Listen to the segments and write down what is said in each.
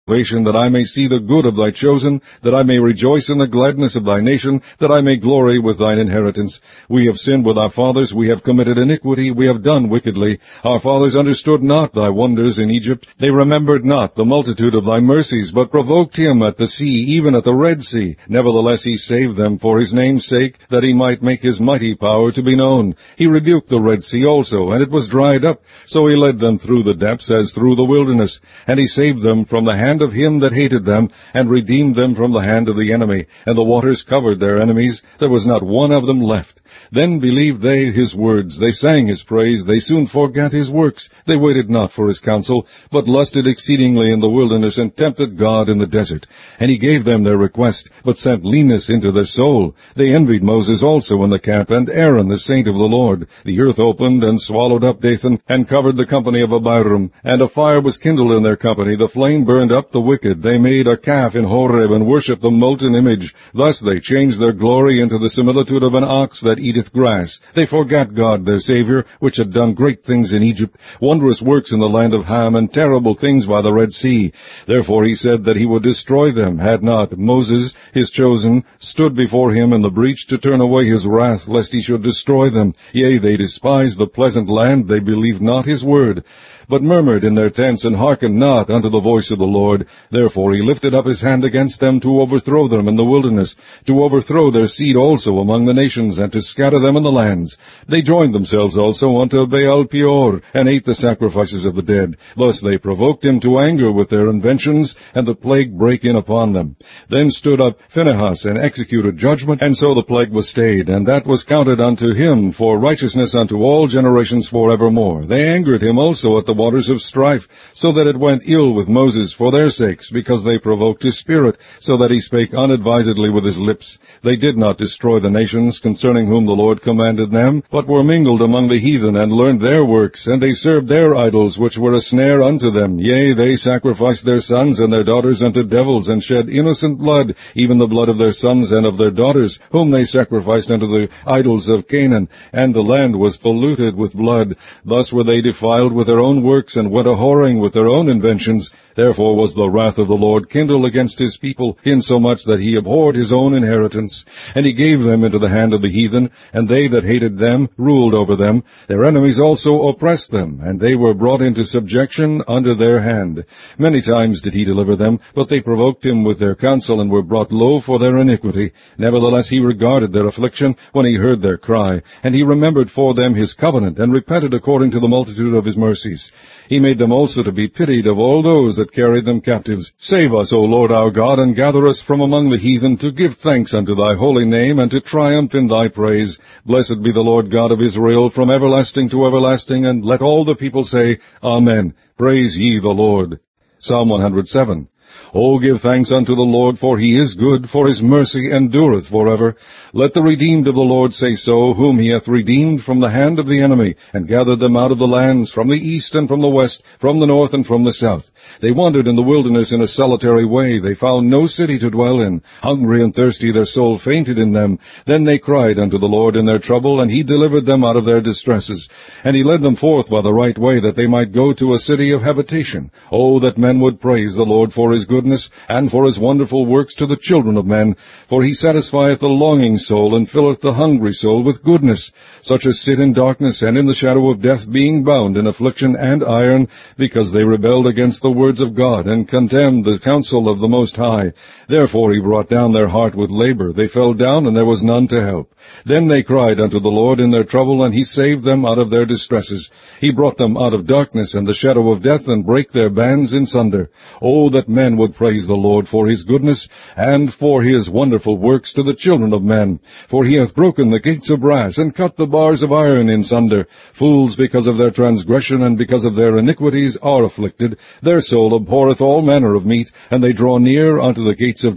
salvation, that I may see the good of thy chosen, that I may rejoice in the gladness of thy nation, that I may glory with thine inheritance. We have sinned with our fathers, we have committed iniquity, we have done wickedly. Our fathers understood not thy wonders in Egypt. They remembered not the multitude of thy mercies, but provoked him at the sea, even at the Red Sea. Nevertheless he saved them for his name's sake, that he might make his mighty power to be known. He rebuked the Red Sea also, and it was dried up. So he led them through the depths as through the wilderness. And he saved them from the hand of him that hated them, and redeemed them from the hand of the enemy. And the waters covered their enemies. There was not one of them left. Then believed they his words. They sang his praise. They soon forgat his works. They waited not for his counsel, but lusted exceedingly in the wilderness, and tempted God in the desert. And he gave them their request, but sent leanness into their soul. They envied Moses also in the camp, and Aaron the saint of the Lord. The earth opened, and swallowed up Dathan, and covered the company of Abiram. And a fire was kindled in their company. The flame burned up the wicked. They made a calf in Horeb, and worshipped the molten image. Thus they changed their glory into the similitude of an ox that eateth grass. They forgat God their Saviour, which had done great things in Egypt, wondrous works in the land of Ham, and terrible things by the Red Sea. Therefore he said that he would destroy them, had not Moses, his chosen, stood before him in the breach to turn away his wrath, lest he should destroy them. Yea, they despised the pleasant land, they believed not his word, but murmured in their tents, and hearkened not unto the voice of the Lord. Therefore he lifted up his hand against them to overthrow them in the wilderness, to overthrow their seed also among the nations, and to scatter them in the lands. They joined themselves also unto Baal Peor, and ate the sacrifices of the dead. Thus they provoked him to anger with their inventions, and the plague brake in upon them. Then stood up Phinehas, and executed judgment, and so the plague was stayed, and that was counted unto him for righteousness unto all generations forevermore. They angered him also at the waters of strife, so that it went ill with Moses for their sakes, because they provoked his spirit, so that he spake unadvisedly with his lips. They did not destroy the nations concerning whom the Lord commanded them, but were mingled among the heathen, and learned their works, and they served their idols, which were a snare unto them. Yea, they sacrificed their sons and their daughters unto devils, and shed innocent blood, even the blood of their sons and of their daughters, whom they sacrificed unto the idols of Canaan, and the land was polluted with blood. Thus were they defiled with their own works, and went a-whoring with their own inventions. Therefore was the wrath of the Lord kindled against his people, insomuch that he abhorred his own inheritance. And he gave them into the hand of the heathen, and they that hated them ruled over them. Their enemies also oppressed them, and they were brought into subjection under their hand. Many times did he deliver them, but they provoked him with their counsel, and were brought low for their iniquity. Nevertheless he regarded their affliction when he heard their cry, and he remembered for them his covenant, and repented according to the multitude of his mercies. He made them also to be pitied of all those that carried them captives. Save us, O Lord our God, and gather us from among the heathen, to give thanks unto thy holy name, and to triumph in thy praise. Blessed be the Lord God of Israel, from everlasting to everlasting, and let all the people say, Amen. Praise ye the Lord. Psalm 107. O give thanks unto the Lord, for he is good, for his mercy endureth forever. Let the redeemed of the Lord say so, whom he hath redeemed from the hand of the enemy, and gathered them out of the lands, from the east and from the west, from the north and from the south. They wandered in the wilderness in a solitary way. They found no city to dwell in. Hungry and thirsty their soul fainted in them. Then they cried unto the Lord in their trouble, and he delivered them out of their distresses. And he led them forth by the right way, that they might go to a city of habitation. O that men would praise the Lord for his goodness, and for his wonderful works to the children of men. For he satisfieth the longing soul, and filleth the hungry soul with goodness. Such as sit in darkness and in the shadow of death, being bound in affliction and iron, because they rebelled against the words of God, and contemned the counsel of the Most High. Therefore he brought down their heart with labor. They fell down, and there was none to help. Then they cried unto the Lord in their trouble, and he saved them out of their distresses. He brought them out of darkness and the shadow of death, and brake their bands in sunder. O that men would praise the Lord for his goodness, and for his wonderful works to the children of men. For he hath broken the gates of brass, and cut the bars of iron in sunder. Fools, because of their transgression and because of their iniquities, are afflicted. Their soul abhorreth all manner of meat, and they draw near unto the gates of death.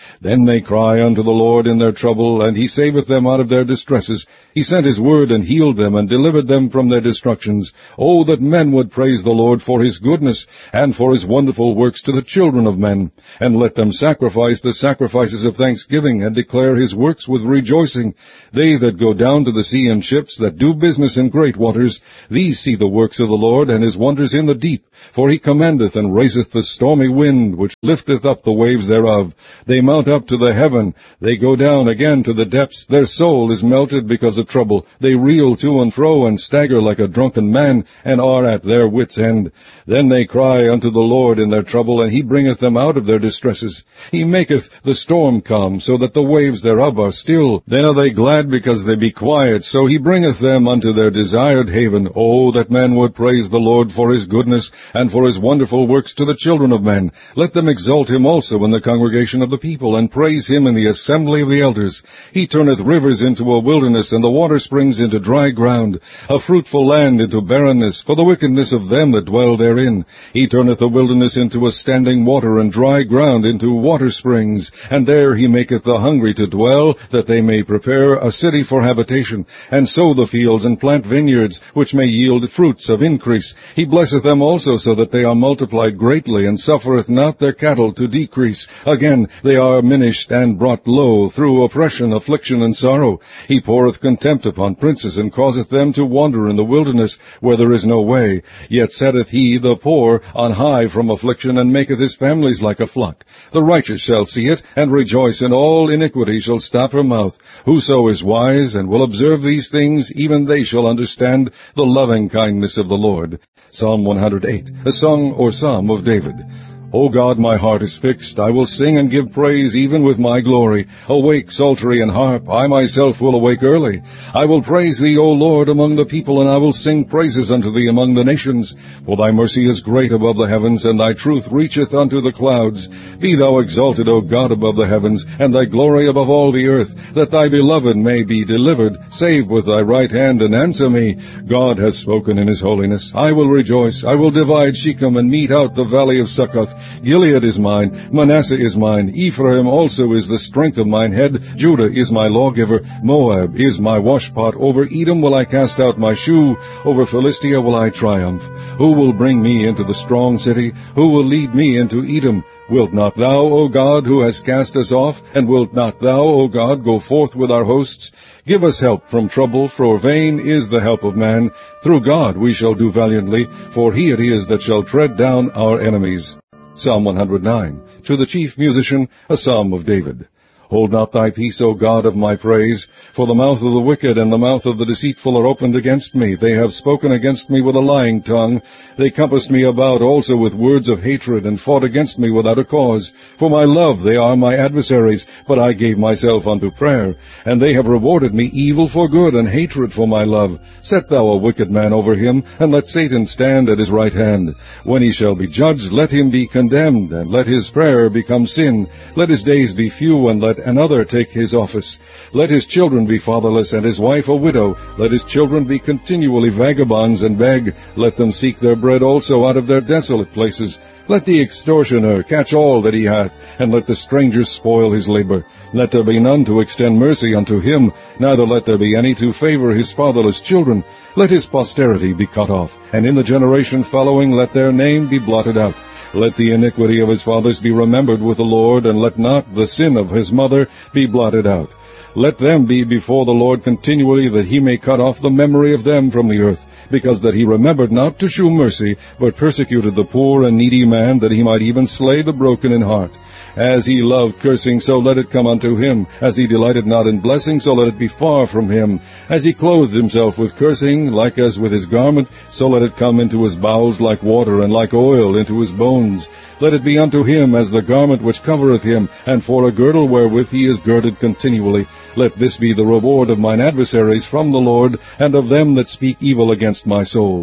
Then they cry unto the Lord in their trouble, and he saveth them out of their distresses. He sent his word and healed them, and delivered them from their destructions. Oh, that men would praise the Lord for his goodness, and for his wonderful works to the children of men. And let them sacrifice the sacrifices of thanksgiving, and declare his works with rejoicing. They that go down to the sea in ships, that do business in great waters, these see the works of the Lord, and his wonders in the deep. For he commandeth and raiseth the stormy wind, which lifteth up the waves thereof. They mount up to the heaven, they go down again to the depths. Their soul is melted because of trouble. They reel to and fro, and stagger like a drunken man, and are at their wits' end. Then they cry unto the Lord in their trouble, and he bringeth them out of their distresses. He maketh the storm come, so that the waves thereof are still. Then are they glad because they be quiet, so he bringeth them unto their desired haven. Oh, that men would praise the Lord for his goodness, and for his wonderful works to the children of men. Let them exalt him also in the congregation of the people, and praise him in the assembly of the elders. He turneth rivers into a wilderness, and the water springs into dry ground, a fruitful land into barrenness, for the wickedness of them that dwell therein. He turneth the wilderness into a standing water, and dry ground into water springs. And there he maketh the hungry to dwell, that they may prepare a city for habitation, and sow the fields, and plant vineyards, which may yield fruits of increase. He blesseth them also, so that they are multiplied greatly, and suffereth not their cattle to decrease. Again, they are diminished and brought low through oppression, affliction, and sorrow. He poureth contempt upon princes, and causeth them to wander in the wilderness, where there is no way. Yet setteth he the poor on high from affliction, and maketh his families like a flock. The righteous shall see it, and rejoice, and all iniquity shall stop her mouth. Whoso is wise, and will observe these things, even they shall understand the loving kindness of the Lord. Psalm 108, a song or psalm of David. O God, my heart is fixed. I will sing and give praise even with my glory. Awake, psaltery and harp. I myself will awake early. I will praise thee, O Lord, among the people, and I will sing praises unto thee among the nations. For thy mercy is great above the heavens, and thy truth reacheth unto the clouds. Be thou exalted, O God, above the heavens, and thy glory above all the earth, that thy beloved may be delivered. Save with thy right hand, and answer me. God has spoken in his holiness. I will rejoice. I will divide Shechem, and mete out the valley of Succoth. Gilead is mine, Manasseh is mine, Ephraim also is the strength of mine head, Judah is my lawgiver, Moab is my washpot, over Edom will I cast out my shoe, over Philistia will I triumph. Who will bring me into the strong city? Who will lead me into Edom? Wilt not thou, O God, who hast cast us off, and wilt not thou, O God, go forth with our hosts? Give us help from trouble, for vain is the help of man. Through God we shall do valiantly, for he it is that shall tread down our enemies. Psalm 109, to the chief musician, a psalm of David. Hold not thy peace, O God of my praise, for the mouth of the wicked and the mouth of the deceitful are opened against me. They have spoken against me with a lying tongue. They compassed me about also with words of hatred, and fought against me without a cause. For my love they are my adversaries, but I gave myself unto prayer. And they have rewarded me evil for good, and hatred for my love. Set thou a wicked man over him, and let Satan stand at his right hand. When he shall be judged, let him be condemned, and let his prayer become sin. Let his days be few, and let another take his office. Let his children be fatherless, and his wife a widow. Let his children be continually vagabonds and beg. Let them seek their bread also out of their desolate places. Let the extortioner catch all that he hath, and let the stranger spoil his labor. Let there be none to extend mercy unto him, neither let there be any to favor his fatherless children. Let his posterity be cut off, and in the generation following let their name be blotted out. Let the iniquity of his fathers be remembered with the Lord, and let not the sin of his mother be blotted out. Let them be before the Lord continually, that he may cut off the memory of them from the earth, because that he remembered not to shew mercy, but persecuted the poor and needy man, that he might even slay the broken in heart. As he loved cursing, so let it come unto him. As he delighted not in blessing, so let it be far from him. As he clothed himself with cursing, like as with his garment, so let it come into his bowels like water, and like oil into his bones. Let it be unto him as the garment which covereth him, and for a girdle wherewith he is girded continually. Let this be the reward of mine adversaries from the Lord, and of them that speak evil against my soul.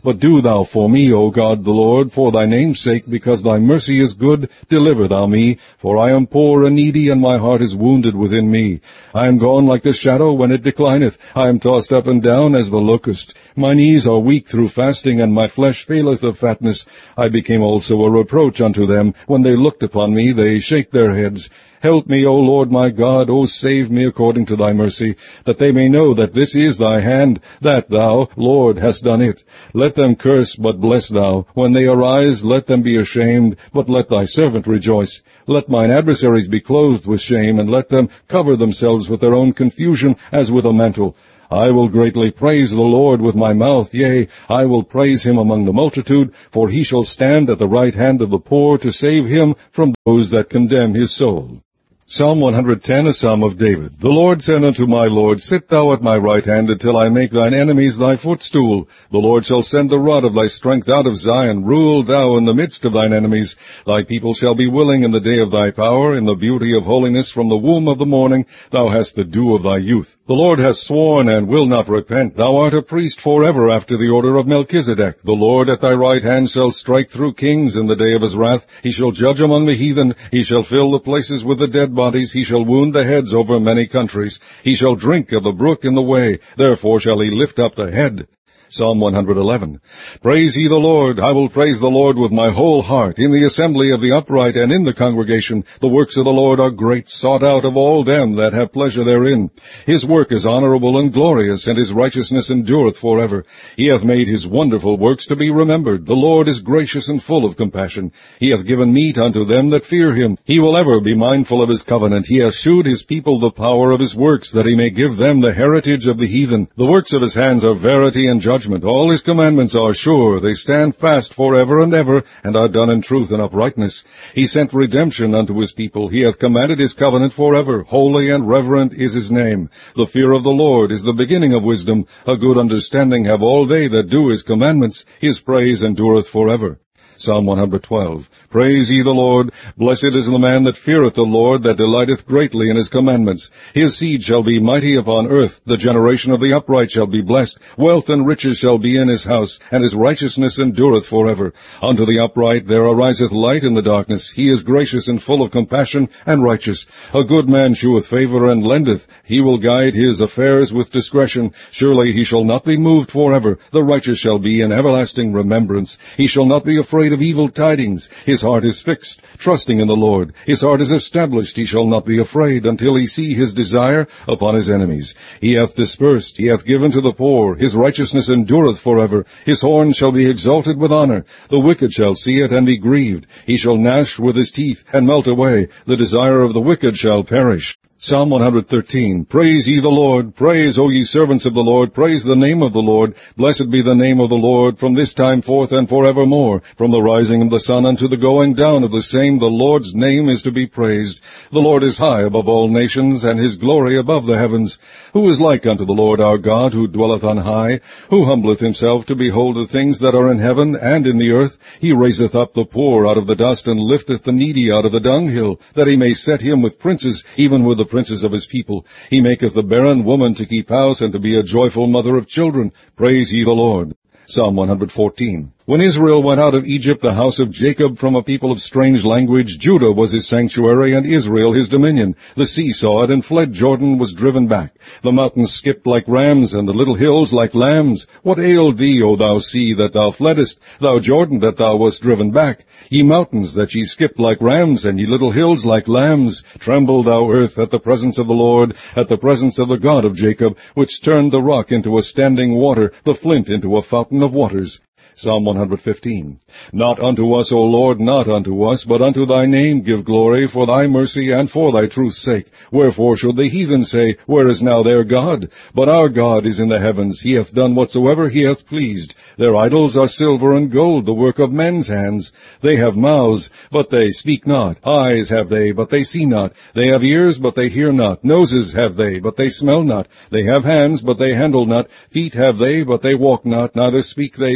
But do thou for me, O God the Lord, for thy name's sake, because thy mercy is good, deliver thou me, for I am poor and needy, and my heart is wounded within me. I am gone like the shadow when it declineth. I am tossed up and down as the locust. My knees are weak through fasting, and my flesh faileth of fatness. I became also a reproach unto them. When they looked upon me, they shake their heads. Help me, O Lord my God, O save me according to thy mercy, that they may know that this is thy hand, that thou, Lord, hast done it. Let them curse, but bless thou. When they arise, let them be ashamed, but let thy servant rejoice. Let mine adversaries be clothed with shame, and let them cover themselves with their own confusion as with a mantle. I will greatly praise the Lord with my mouth, yea, I will praise him among the multitude, for he shall stand at the right hand of the poor to save him from those that condemn his soul. Psalm 110, a psalm of David. The Lord said unto my Lord, Sit thou at my right hand until I make thine enemies thy footstool. The Lord shall send the rod of thy strength out of Zion. Rule thou in the midst of thine enemies. Thy people shall be willing in the day of thy power. In the beauty of holiness from the womb of the morning thou hast the dew of thy youth. The Lord hath sworn and will not repent. Thou art a priest forever after the order of Melchizedek. The Lord at thy right hand shall strike through kings in the day of his wrath. He shall judge among the heathen. He shall fill the places with the dead bodies. He shall wound the heads over many countries. He shall drink of the brook in the way. Therefore shall he lift up the head. Psalm 111. Praise ye the Lord. I will praise the Lord with my whole heart, in the assembly of the upright and in the congregation. The works of the Lord are great, sought out of all them that have pleasure therein. His work is honorable and glorious, and his righteousness endureth forever. He hath made his wonderful works to be remembered. The Lord is gracious and full of compassion. He hath given meat unto them that fear him. He will ever be mindful of his covenant. He hath shewed his people the power of his works, that he may give them the heritage of the heathen. The works of his hands are verity and judgment. All his commandments are sure. They stand fast forever and ever, and are done in truth and uprightness. He sent redemption unto his people. He hath commanded his covenant forever. Holy and reverent is his name. The fear of the Lord is the beginning of wisdom. A good understanding have all they that do his commandments. His praise endureth forever. Psalm 112. Praise ye the Lord. Blessed is the man that feareth the Lord, that delighteth greatly in his commandments. His seed shall be mighty upon earth. The generation of the upright shall be blessed. Wealth and riches shall be in his house, and his righteousness endureth forever. Unto the upright there ariseth light in the darkness. He is gracious and full of compassion and righteous. A good man sheweth favor and lendeth. He will guide his affairs with discretion. Surely he shall not be moved forever. The righteous shall be in everlasting remembrance. He shall not be afraid of evil tidings. His heart is fixed, trusting in the Lord. His heart is established. He shall not be afraid until he see his desire upon his enemies. He hath dispersed. He hath given to the poor. His righteousness endureth forever. His horn shall be exalted with honor. The wicked shall see it and be grieved. He shall gnash with his teeth and melt away. The desire of the wicked shall perish. Psalm 113. Praise ye the Lord. Praise, O ye servants of the Lord. Praise the name of the Lord. Blessed be the name of the Lord from this time forth and forevermore. From the rising of the sun unto the going down of the same, the Lord's name is to be praised. The Lord is high above all nations, and his glory above the heavens. Who is like unto the Lord our God, who dwelleth on high, who humbleth himself to behold the things that are in heaven and in the earth? He raiseth up the poor out of the dust, and lifteth the needy out of the dunghill, that he may set him with princes, even with the princes of his people. He maketh the barren woman to keep house, and to be a joyful mother of children. Praise ye the Lord. Psalm 114. When Israel went out of Egypt, the house of Jacob from a people of strange language, Judah was his sanctuary, and Israel his dominion. The sea saw it, and fled. Jordan was driven back. The mountains skipped like rams, and the little hills like lambs. What ailed thee, O thou sea, that thou fleddest? Thou Jordan, that thou wast driven back? Ye mountains, that ye skipped like rams, and ye little hills like lambs? Tremble, thou earth, at the presence of the Lord, at the presence of the God of Jacob, which turned the rock into a standing water, the flint into a fountain of waters. Psalm 115. Not unto us, O Lord, not unto us, but unto thy name give glory, for thy mercy and for thy truth's sake. Wherefore should the heathen say, Where is now their God? But our God is in the heavens. He hath done whatsoever he hath pleased. Their idols are silver and gold, the work of men's hands. They have mouths, but they speak not. Eyes have they, but they see not. They have ears, but they hear not. Noses have they, but they smell not. They have hands, but they handle not. Feet have they, but they walk not. Neither speak they through their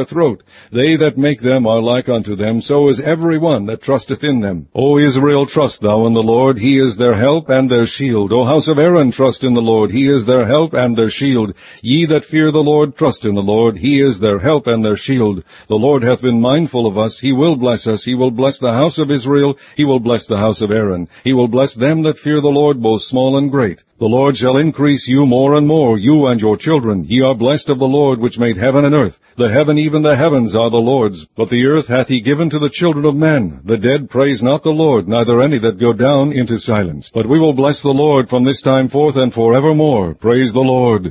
throat. They that make them are like unto them, so is every one that trusteth in them. O Israel, trust thou in the Lord, he is their help and their shield. O house of Aaron, trust in the Lord, he is their help and their shield. Ye that fear the Lord, trust in the Lord, he is their help and their shield. The Lord hath been mindful of us, he will bless us, he will bless the house of Israel, he will bless the house of Aaron. He will bless them that fear the Lord, both small and great. The Lord shall increase you more and more, you and your children. Ye are blessed of the Lord, which made heaven and earth. The heaven, even the heavens, are the Lord's, but the earth hath he given to the children of men. The dead praise not the Lord, neither any that go down into silence. But we will bless the Lord from this time forth and forevermore. Praise the Lord.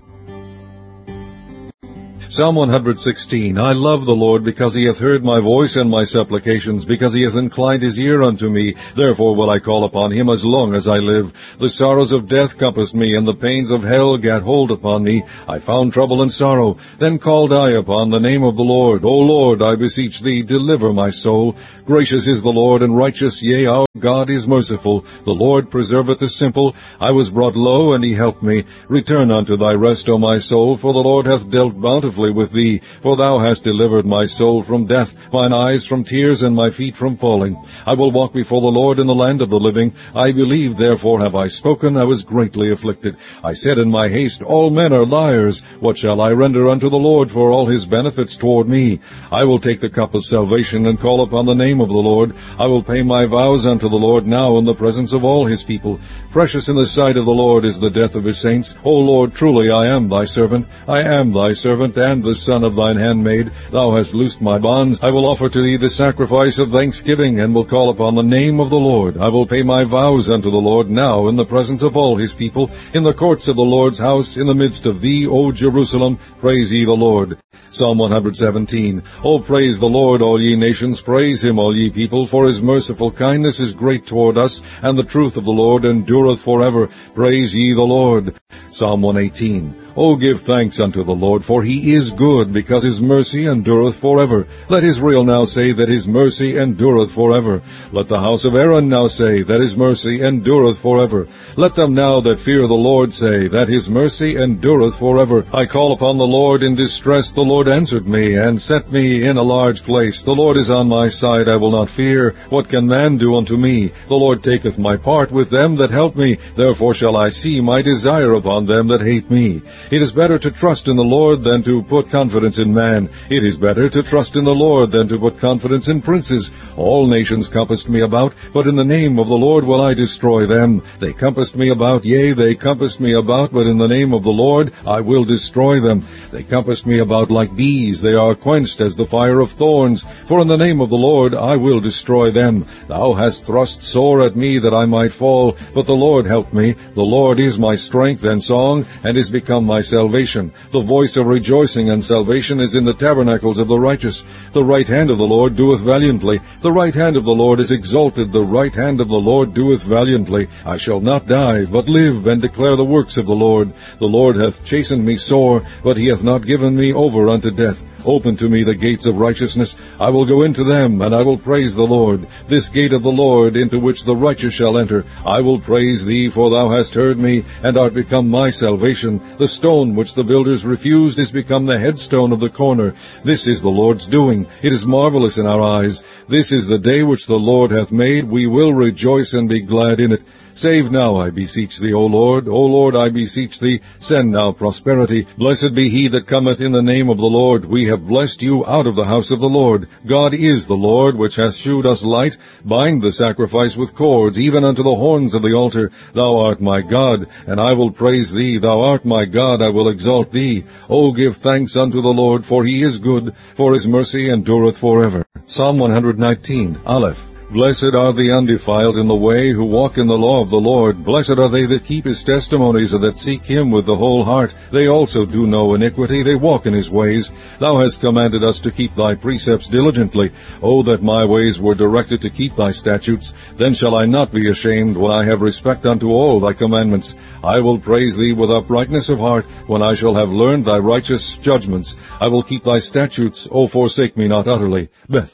Psalm 116. I love the Lord, because he hath heard my voice and my supplications, because he hath inclined his ear unto me. Therefore will I call upon him as long as I live. The sorrows of death compassed me, and the pains of hell gat hold upon me. I found trouble and sorrow. Then called I upon the name of the Lord. O Lord, I beseech thee, deliver my soul. Gracious is the Lord, and righteous, yea, our God is merciful. The Lord preserveth the simple. I was brought low, and he helped me. Return unto thy rest, O my soul, for the Lord hath dealt bountifully with thee, for thou hast delivered my soul from death, mine eyes from tears, and my feet from falling. I will walk before the Lord in the land of the living. I believed, therefore have I spoken. I was greatly afflicted. I said in my haste, all men are liars. What shall I render unto the Lord for all his benefits toward me? I will take the cup of salvation, and call upon the name of the Lord. I will pay my vows unto the Lord now in the presence of all his people. Precious in the sight of the Lord is the death of his saints. O Lord, truly I am thy servant. I am thy servant, and the son of thine handmaid. Thou hast loosed my bonds. I will offer to thee the sacrifice of thanksgiving, and will call upon the name of the Lord. I will pay my vows unto the Lord now in the presence of all his people, in the courts of the Lord's house, in the midst of thee, O Jerusalem. Praise ye the Lord. Psalm 117. O praise the Lord, all ye nations. Praise him, all ye people, for his merciful kindness is great toward us, and the truth of the Lord endureth forever. Praise ye the Lord. Psalm 118. O give thanks unto the Lord, for he is good, because his mercy endureth forever. Let Israel now say that his mercy endureth forever. Let the house of Aaron now say that his mercy endureth forever. Let them now that fear the Lord say that his mercy endureth forever. I call upon the Lord in distress. The Lord answered me, and set me in a large place. The Lord is on my side. I will not fear. What can man do unto me? The Lord taketh my part with them that help me. Therefore shall I see my desire upon them that hate me. It is better to trust in the Lord than to put confidence in man. It is better to trust in the Lord than to put confidence in princes. All nations compassed me about, but in the name of the Lord will I destroy them. They compassed me about, yea, they compassed me about, but in the name of the Lord I will destroy them. They compassed me about like bees. They are quenched as the fire of thorns. For in the name of the Lord I will destroy them. Thou hast thrust sore at me that I might fall, but the Lord helped me. The Lord is my strength and song, and is become my salvation. The voice of rejoicing and salvation is in the tabernacles of the righteous. The right hand of the Lord doeth valiantly. The right hand of the Lord is exalted. The right hand of the Lord doeth valiantly. I shall not die, but live, and declare the works of the Lord. The Lord hath chastened me sore, but he hath not given me over unto death. Open to me the gates of righteousness. I will go into them, and I will praise the Lord. This gate of the Lord, into which the righteous shall enter. I will praise thee, for thou hast heard me, and art become my salvation. The stone which the builders refused is become the headstone of the corner. This is the Lord's doing. It is marvelous in our eyes. This is the day which the Lord hath made. We will rejoice and be glad in it. Save now, I beseech thee, O Lord. O Lord, I beseech thee, send now prosperity. Blessed be he that cometh in the name of the Lord. We have blessed you out of the house of the Lord. God is the Lord, which hath shewed us light. Bind the sacrifice with cords, even unto the horns of the altar. Thou art my God, and I will praise thee. Thou art my God, I will exalt thee. O give thanks unto the Lord, for he is good, for his mercy endureth forever. Psalm 119, Aleph. Blessed are the undefiled in the way, who walk in the law of the Lord. Blessed are they that keep his testimonies, and that seek him with the whole heart. They also do no iniquity, they walk in his ways. Thou hast commanded us to keep thy precepts diligently. O that my ways were directed to keep thy statutes! Then shall I not be ashamed, when I have respect unto all thy commandments. I will praise thee with uprightness of heart, when I shall have learned thy righteous judgments. I will keep thy statutes, O forsake me not utterly. Beth.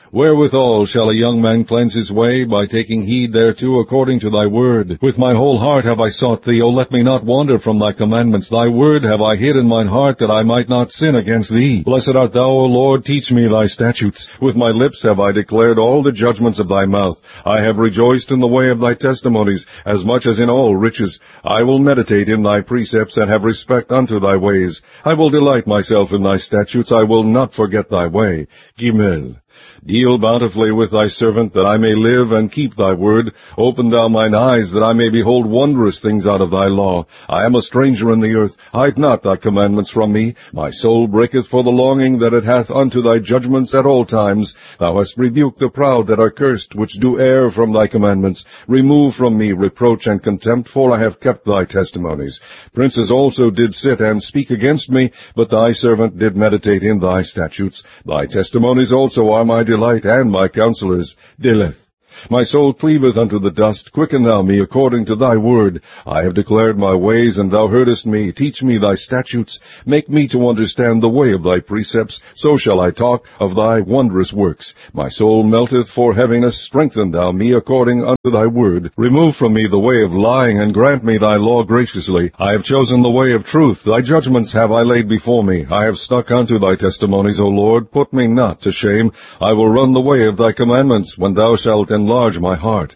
Wherewithal shall a young man cleanse his way? By taking heed thereto according to thy word. With my whole heart have I sought thee, O let me not wander from thy commandments. Thy word have I hid in mine heart, that I might not sin against thee. Blessed art thou, O Lord, teach me thy statutes. With my lips have I declared all the judgments of thy mouth. I have rejoiced in the way of thy testimonies, as much as in all riches. I will meditate in thy precepts, and have respect unto thy ways. I will delight myself in thy statutes. I will not forget thy way. Gimel. Deal bountifully with thy servant, that I may live and keep thy word. Open thou mine eyes, that I may behold wondrous things out of thy law. I am a stranger in the earth. Hide not thy commandments from me. My soul breaketh for the longing that it hath unto thy judgments at all times. Thou hast rebuked the proud that are cursed, which do err from thy commandments. Remove from me reproach and contempt, for I have kept thy testimonies. Princes also did sit and speak against me, but thy servant did meditate in thy statutes. Thy testimonies also are my delight, and my counselors. Deleth. My soul cleaveth unto the dust. Quicken thou me according to thy word. I have declared my ways, and thou heardest me. Teach me thy statutes. Make me to understand the way of thy precepts. So shall I talk of thy wondrous works. My soul melteth for heaviness. Strengthen thou me according unto thy word. Remove from me the way of lying, and grant me thy law graciously. I have chosen the way of truth. Thy judgments have I laid before me. I have stuck unto thy testimonies, O Lord. Put me not to shame. I will run the way of thy commandments, when thou shalt enlarge my heart.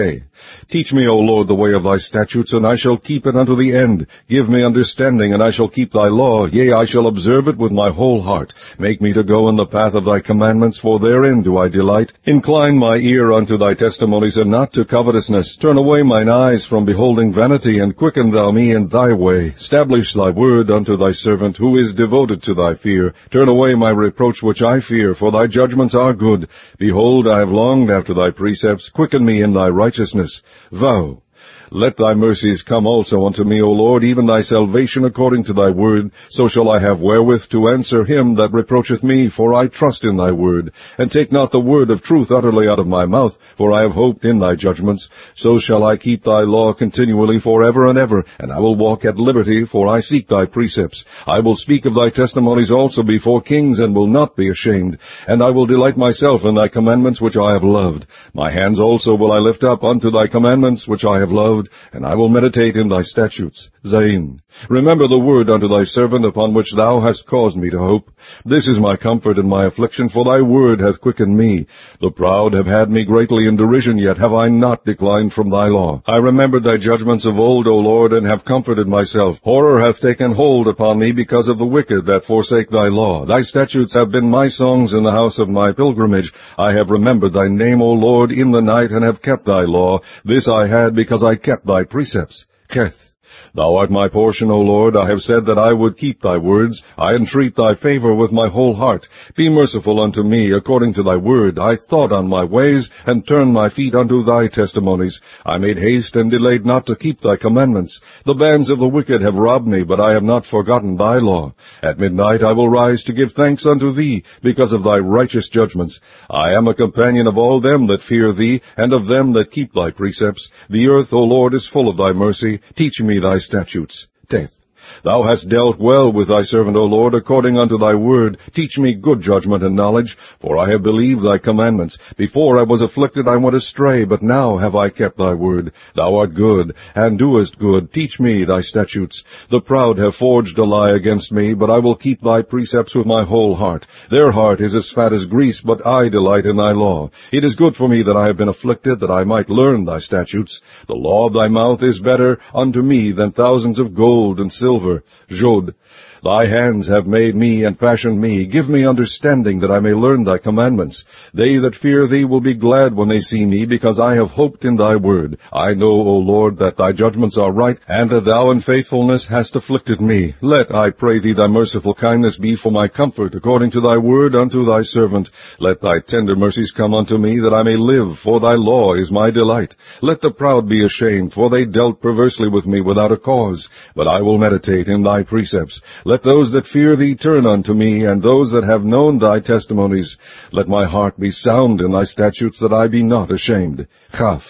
Teach me, O Lord, the way of thy statutes, and I shall keep it unto the end. Give me understanding, and I shall keep thy law. Yea, I shall observe it with my whole heart. Make me to go in the path of thy commandments, for therein do I delight. Incline my ear unto thy testimonies, and not to covetousness. Turn away mine eyes from beholding vanity, and quicken thou me in thy way. Establish thy word unto thy servant, who is devoted to thy fear. Turn away my reproach which I fear, for thy judgments are good. Behold, I have longed after thy precepts. Quicken me in thy righteousness. Vow. Let thy mercies come also unto me, O Lord, even thy salvation according to thy word. So shall I have wherewith to answer him that reproacheth me, for I trust in thy word. And take not the word of truth utterly out of my mouth, for I have hoped in thy judgments. So shall I keep thy law continually forever and ever, and I will walk at liberty, for I seek thy precepts. I will speak of thy testimonies also before kings, and will not be ashamed. And I will delight myself in thy commandments which I have loved. My hands also will I lift up unto thy commandments which I have loved, and I will meditate in thy statutes. Zain. Remember the word unto thy servant, upon which thou hast caused me to hope. This is my comfort in my affliction, for thy word hath quickened me. The proud have had me greatly in derision, yet have I not declined from thy law. I remembered thy judgments of old, O Lord, and have comforted myself. Horror hath taken hold upon me because of the wicked that forsake thy law. Thy statutes have been my songs in the house of my pilgrimage. I have remembered thy name, O Lord, in the night, and have kept thy law. This I had because I kept thy precepts. Keth. Thou art my portion, O Lord. I have said that I would keep thy words. I entreat thy favor with my whole heart. Be merciful unto me according to thy word. I thought on my ways, and turned my feet unto thy testimonies. I made haste and delayed not to keep thy commandments. The bands of the wicked have robbed me, but I have not forgotten thy law. At midnight I will rise to give thanks unto thee, because of thy righteous judgments. I am a companion of all them that fear thee, and of them that keep thy precepts. The earth, O Lord, is full of thy mercy. Teach me thy statutes. Death. Thou hast dealt well with thy servant, O Lord, according unto thy word. Teach me good judgment and knowledge, for I have believed thy commandments. Before I was afflicted I went astray, but now have I kept thy word. Thou art good, and doest good. Teach me thy statutes. The proud have forged a lie against me, but I will keep thy precepts with my whole heart. Their heart is as fat as grease, but I delight in thy law. It is good for me that I have been afflicted, that I might learn thy statutes. The law of thy mouth is better unto me than thousands of gold and silver. Jod. Thy hands have made me and fashioned me. Give me understanding, that I may learn thy commandments. They that fear thee will be glad when they see me, because I have hoped in thy word. I know, O Lord, that thy judgments are right, and that thou in faithfulness hast afflicted me. Let, I pray thee, thy merciful kindness be for my comfort, according to thy word unto thy servant. Let thy tender mercies come unto me, that I may live, for thy law is my delight. Let the proud be ashamed, for they dealt perversely with me without a cause. But I will meditate in thy precepts. Let those that fear thee turn unto me, and those that have known thy testimonies. Let my heart be sound in thy statutes, that I be not ashamed. Chaf.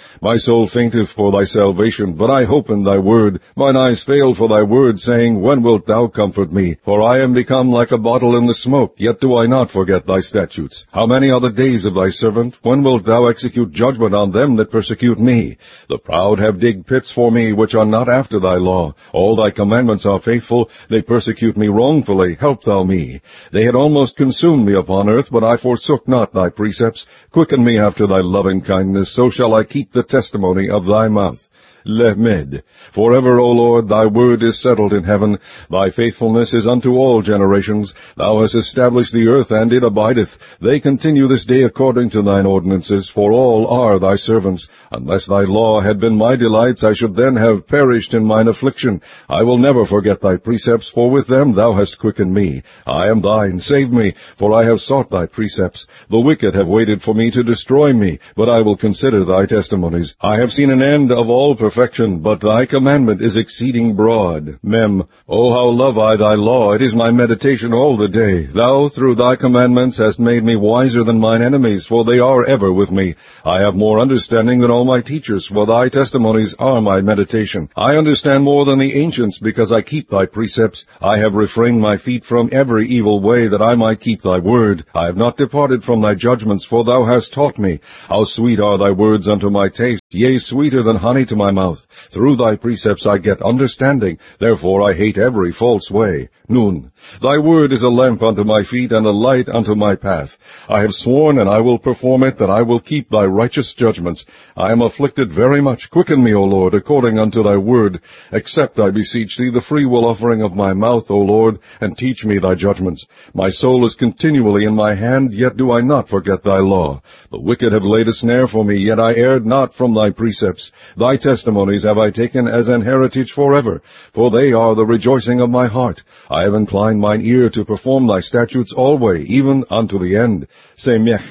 My soul fainteth for thy salvation, but I hope in thy word. Mine eyes fail for thy word, saying, When wilt thou comfort me? For I am become like a bottle in the smoke, yet do I not forget thy statutes. How many are the days of thy servant? When wilt thou execute judgment on them that persecute me? The proud have digged pits for me, which are not after thy law. All thy commandments are faithful. They persecute me wrongfully. Help thou me. They had almost consumed me upon earth, but I forsook not thy precepts. Quicken me after thy loving kindness, so shall I keep the testimony of thy mouth. Lamed. Forever, O Lord, thy word is settled in heaven. Thy faithfulness is unto all generations. Thou hast established the earth, and it abideth. They continue this day according to thine ordinances, for all are thy servants. Unless thy law had been my delights, I should then have perished in mine affliction. I will never forget thy precepts, for with them thou hast quickened me. I am thine, save me, for I have sought thy precepts. The wicked have waited for me to destroy me, but I will consider thy testimonies. I have seen an end of all perfection, but thy commandment is exceeding broad. Mem. O how love I thy law! It is my meditation all the day. Thou through thy commandments hast made me wiser than mine enemies, for they are ever with me. I have more understanding than all my teachers, for thy testimonies are my meditation. I understand more than the ancients, because I keep thy precepts. I have refrained my feet from every evil way, that I might keep thy word. I have not departed from thy judgments, for thou hast taught me. How sweet are thy words unto my taste, yea, sweeter than honey to my mouth. Through thy precepts I get understanding, therefore I hate every false way. Nun. Thy word is a lamp unto my feet, and a light unto my path. I have sworn, and I will perform it, that I will keep thy righteous judgments. I am afflicted very much. Quicken me, O Lord, according unto thy word. Accept, I beseech thee, the freewill offering of my mouth, O Lord, and teach me thy judgments. My soul is continually in my hand, yet do I not forget thy law. The wicked have laid a snare for me, yet I erred not from thy precepts. Thy testimonies have I taken as an heritage forever, for they are the rejoicing of my heart. I have inclined mine ear to perform thy statutes alway, even unto the end. Semech.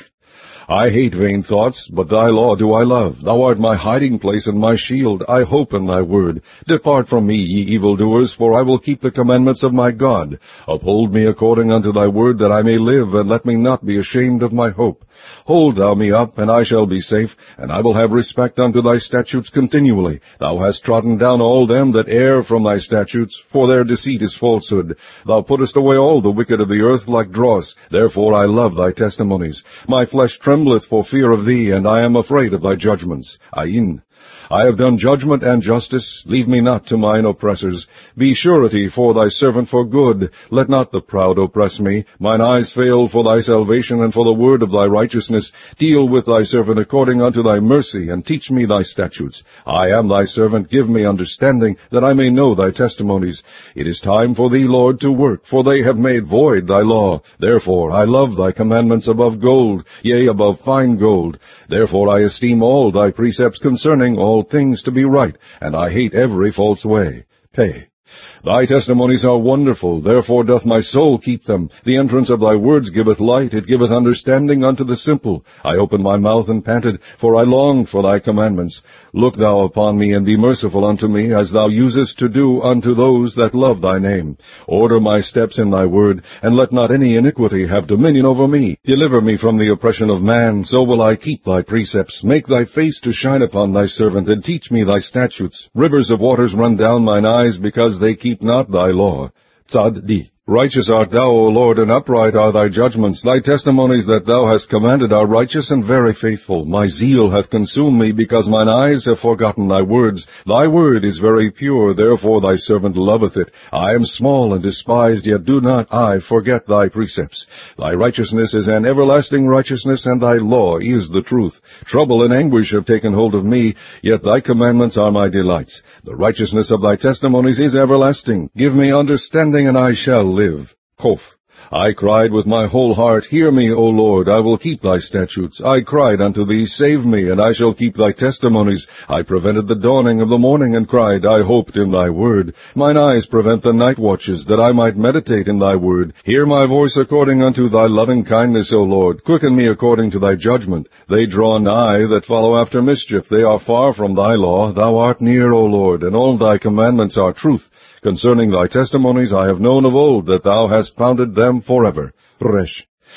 I hate vain thoughts, but thy law do I love. Thou art my hiding place and my shield. I hope in thy word. Depart from me, ye evildoers, for I will keep the commandments of my God. Uphold me according unto thy word, that I may live, and let me not be ashamed of my hope. Hold thou me up, and I shall be safe, and I will have respect unto thy statutes continually. Thou hast trodden down all them that err from thy statutes, for their deceit is falsehood. Thou puttest away all the wicked of the earth like dross. Therefore I love thy testimonies. My flesh trembleth for fear of thee, and I am afraid of thy judgments. Ayin. I have done judgment and justice. Leave me not to mine oppressors. Be surety for thy servant for good. Let not the proud oppress me. Mine eyes fail for thy salvation and for the word of thy righteousness. Deal with thy servant according unto thy mercy, and teach me thy statutes. I am thy servant. Give me understanding, that I may know thy testimonies. It is time for thee, Lord, to work, for they have made void thy law. Therefore I love thy commandments above gold, yea, above fine gold. Therefore I esteem all thy precepts concerning all things to be right, and I hate every false way. Pay. Thy testimonies are wonderful, therefore doth my soul keep them. The entrance of thy words giveth light, it giveth understanding unto the simple. I opened my mouth and panted, for I longed for thy commandments. Look thou upon me, and be merciful unto me, as thou usest to do unto those that love thy name. Order my steps in thy word, and let not any iniquity have dominion over me. Deliver me from the oppression of man, so will I keep thy precepts. Make thy face to shine upon thy servant, and teach me thy statutes. Rivers of waters run down mine eyes, because they keep not thy law. Tzad Di. Righteous art thou, O Lord, and upright are thy judgments. Thy testimonies that thou hast commanded are righteous and very faithful. My zeal hath consumed me, because mine eyes have forgotten thy words. Thy word is very pure, therefore thy servant loveth it. I am small and despised, yet do not I forget thy precepts. Thy righteousness is an everlasting righteousness, and thy law is the truth. Trouble and anguish have taken hold of me, yet thy commandments are my delights. The righteousness of thy testimonies is everlasting. Give me understanding, and I shall live. Kof. I cried with my whole heart, Hear me, O Lord, I will keep thy statutes. I cried unto thee, Save me, and I shall keep thy testimonies. I prevented the dawning of the morning, and cried, I hoped in thy word. Mine eyes prevent the night watches, that I might meditate in thy word. Hear my voice according unto thy loving kindness, O Lord. Quicken me according to thy judgment. They draw nigh that follow after mischief. They are far from thy law. Thou art near, O Lord, and all thy commandments are truth. Concerning thy testimonies I have known of old, that thou hast founded them forever. Resh.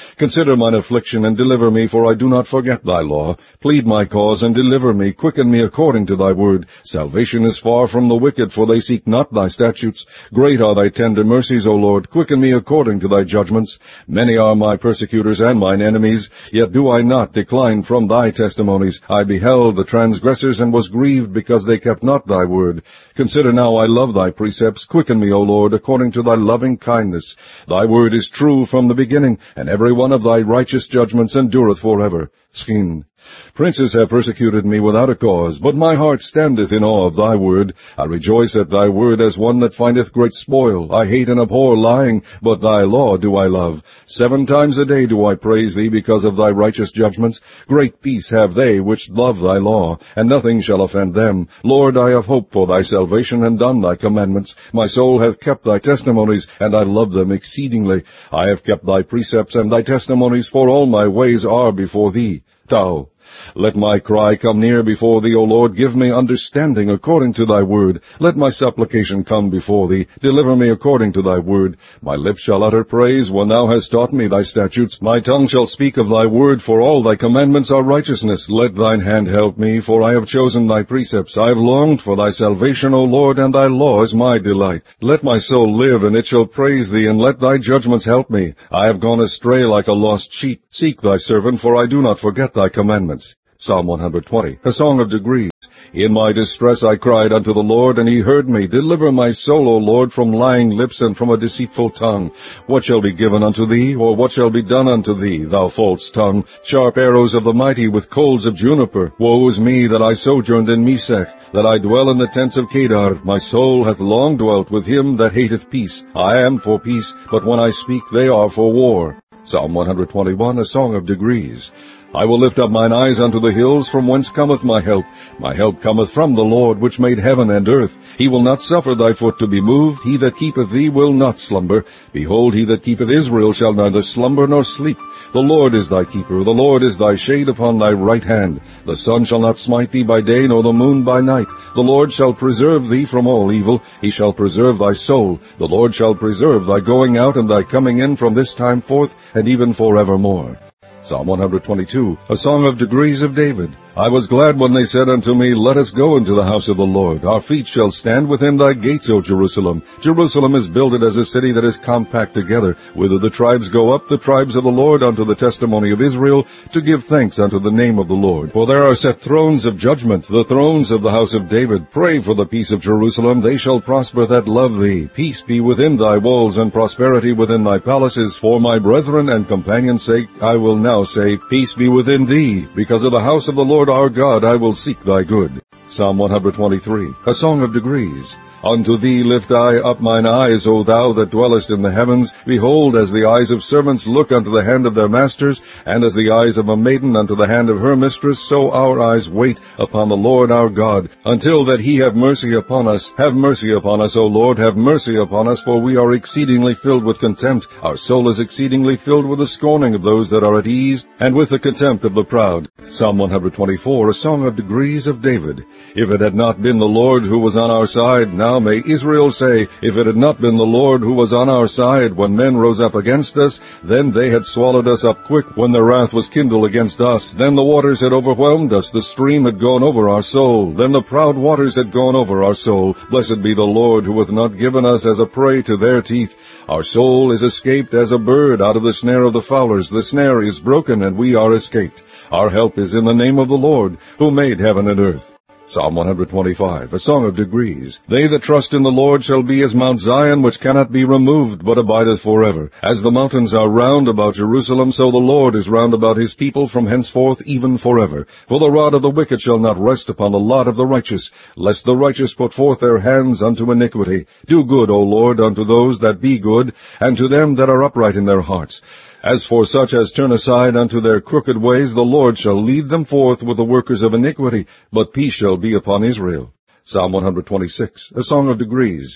Consider mine affliction, and deliver me, for I do not forget thy law. Plead my cause, and deliver me. Quicken me according to thy word. Salvation is far from the wicked, for they seek not thy statutes. Great are thy tender mercies, O Lord. Quicken me according to thy judgments. Many are my persecutors and mine enemies, yet do I not decline from thy testimonies. I beheld the transgressors, and was grieved, because they kept not thy word. Consider now, I love thy precepts. Quicken me, O Lord, according to thy loving kindness. Thy word is true from the beginning, and every one of thy righteous judgments endureth forever. Skin. Princes have persecuted me without a cause, but my heart standeth in awe of thy word. I rejoice at thy word as one that findeth great spoil. I hate and abhor lying, but thy law do I love. 7 times a day do I praise thee because of thy righteous judgments. Great peace have they which love thy law, and nothing shall offend them. Lord, I have hoped for thy salvation, and done thy commandments. My soul hath kept thy testimonies, and I love them exceedingly. I have kept thy precepts and thy testimonies, for all my ways are before thee. Tau. Let my cry come near before thee, O Lord. Give me understanding according to thy word. Let my supplication come before thee. Deliver me according to thy word. My lips shall utter praise when thou hast taught me thy statutes. My tongue shall speak of thy word, for all thy commandments are righteousness. Let thine hand help me, for I have chosen thy precepts. I have longed for thy salvation, O Lord, and thy law is my delight. Let my soul live, and it shall praise thee, and let thy judgments help me. I have gone astray like a lost sheep. Seek thy servant, for I do not forget thy commandments. Psalm 120, a song of degrees. In my distress I cried unto the Lord, and he heard me. Deliver my soul, O Lord, from lying lips and from a deceitful tongue. What shall be given unto thee, or what shall be done unto thee, thou false tongue? Sharp arrows of the mighty with coals of juniper. Woe is me that I sojourned in Mesech, that I dwell in the tents of Kedar. My soul hath long dwelt with him that hateth peace. I am for peace, but when I speak they are for war. Psalm 121, a song of degrees. I will lift up mine eyes unto the hills, from whence cometh my help. My help cometh from the Lord, which made heaven and earth. He will not suffer thy foot to be moved. He that keepeth thee will not slumber. Behold, he that keepeth Israel shall neither slumber nor sleep. The Lord is thy keeper. The Lord is thy shade upon thy right hand. The sun shall not smite thee by day, nor the moon by night. The Lord shall preserve thee from all evil. He shall preserve thy soul. The Lord shall preserve thy going out and thy coming in from this time forth, and even forevermore. Psalm 122, a song of degrees of David. I was glad when they said unto me, Let us go into the house of the Lord. Our feet shall stand within thy gates, O Jerusalem. Jerusalem is builded as a city that is compact together, whither the tribes go up, the tribes of the Lord, unto the testimony of Israel, to give thanks unto the name of the Lord. For there are set thrones of judgment, the thrones of the house of David. Pray for the peace of Jerusalem. They shall prosper that love thee. Peace be within thy walls, and prosperity within thy palaces. For my brethren and companions' sake, I will now say, Peace be within thee. Because of the house of the Lord our God, I will seek thy good. Psalm 123, a song of degrees. Unto thee lift I up mine eyes, O thou that dwellest in the heavens. Behold, as the eyes of servants look unto the hand of their masters, and as the eyes of a maiden unto the hand of her mistress, so our eyes wait upon the Lord our God, until that he have mercy upon us. Have mercy upon us, O Lord, have mercy upon us, for we are exceedingly filled with contempt. Our soul is exceedingly filled with the scorning of those that are at ease, and with the contempt of the proud. Psalm 124, a song of degrees of David. If it had not been the Lord who was on our side, now may Israel say, if it had not been the Lord who was on our side, when men rose up against us, then they had swallowed us up quick, when their wrath was kindled against us. Then the waters had overwhelmed us, the stream had gone over our soul. Then the proud waters had gone over our soul. Blessed be the Lord, who hath not given us as a prey to their teeth. Our soul is escaped as a bird out of the snare of the fowlers. The snare is broken, and we are escaped. Our help is in the name of the Lord, who made heaven and earth. Psalm 125, a song of degrees. They that trust in the Lord shall be as Mount Zion, which cannot be removed, but abideth forever. As the mountains are round about Jerusalem, so the Lord is round about his people from henceforth even forever. For the rod of the wicked shall not rest upon the lot of the righteous, lest the righteous put forth their hands unto iniquity. Do good, O Lord, unto those that be good, and to them that are upright in their hearts. As for such as turn aside unto their crooked ways, the Lord shall lead them forth with the workers of iniquity, but peace shall be upon Israel. Psalm 126, a song of degrees.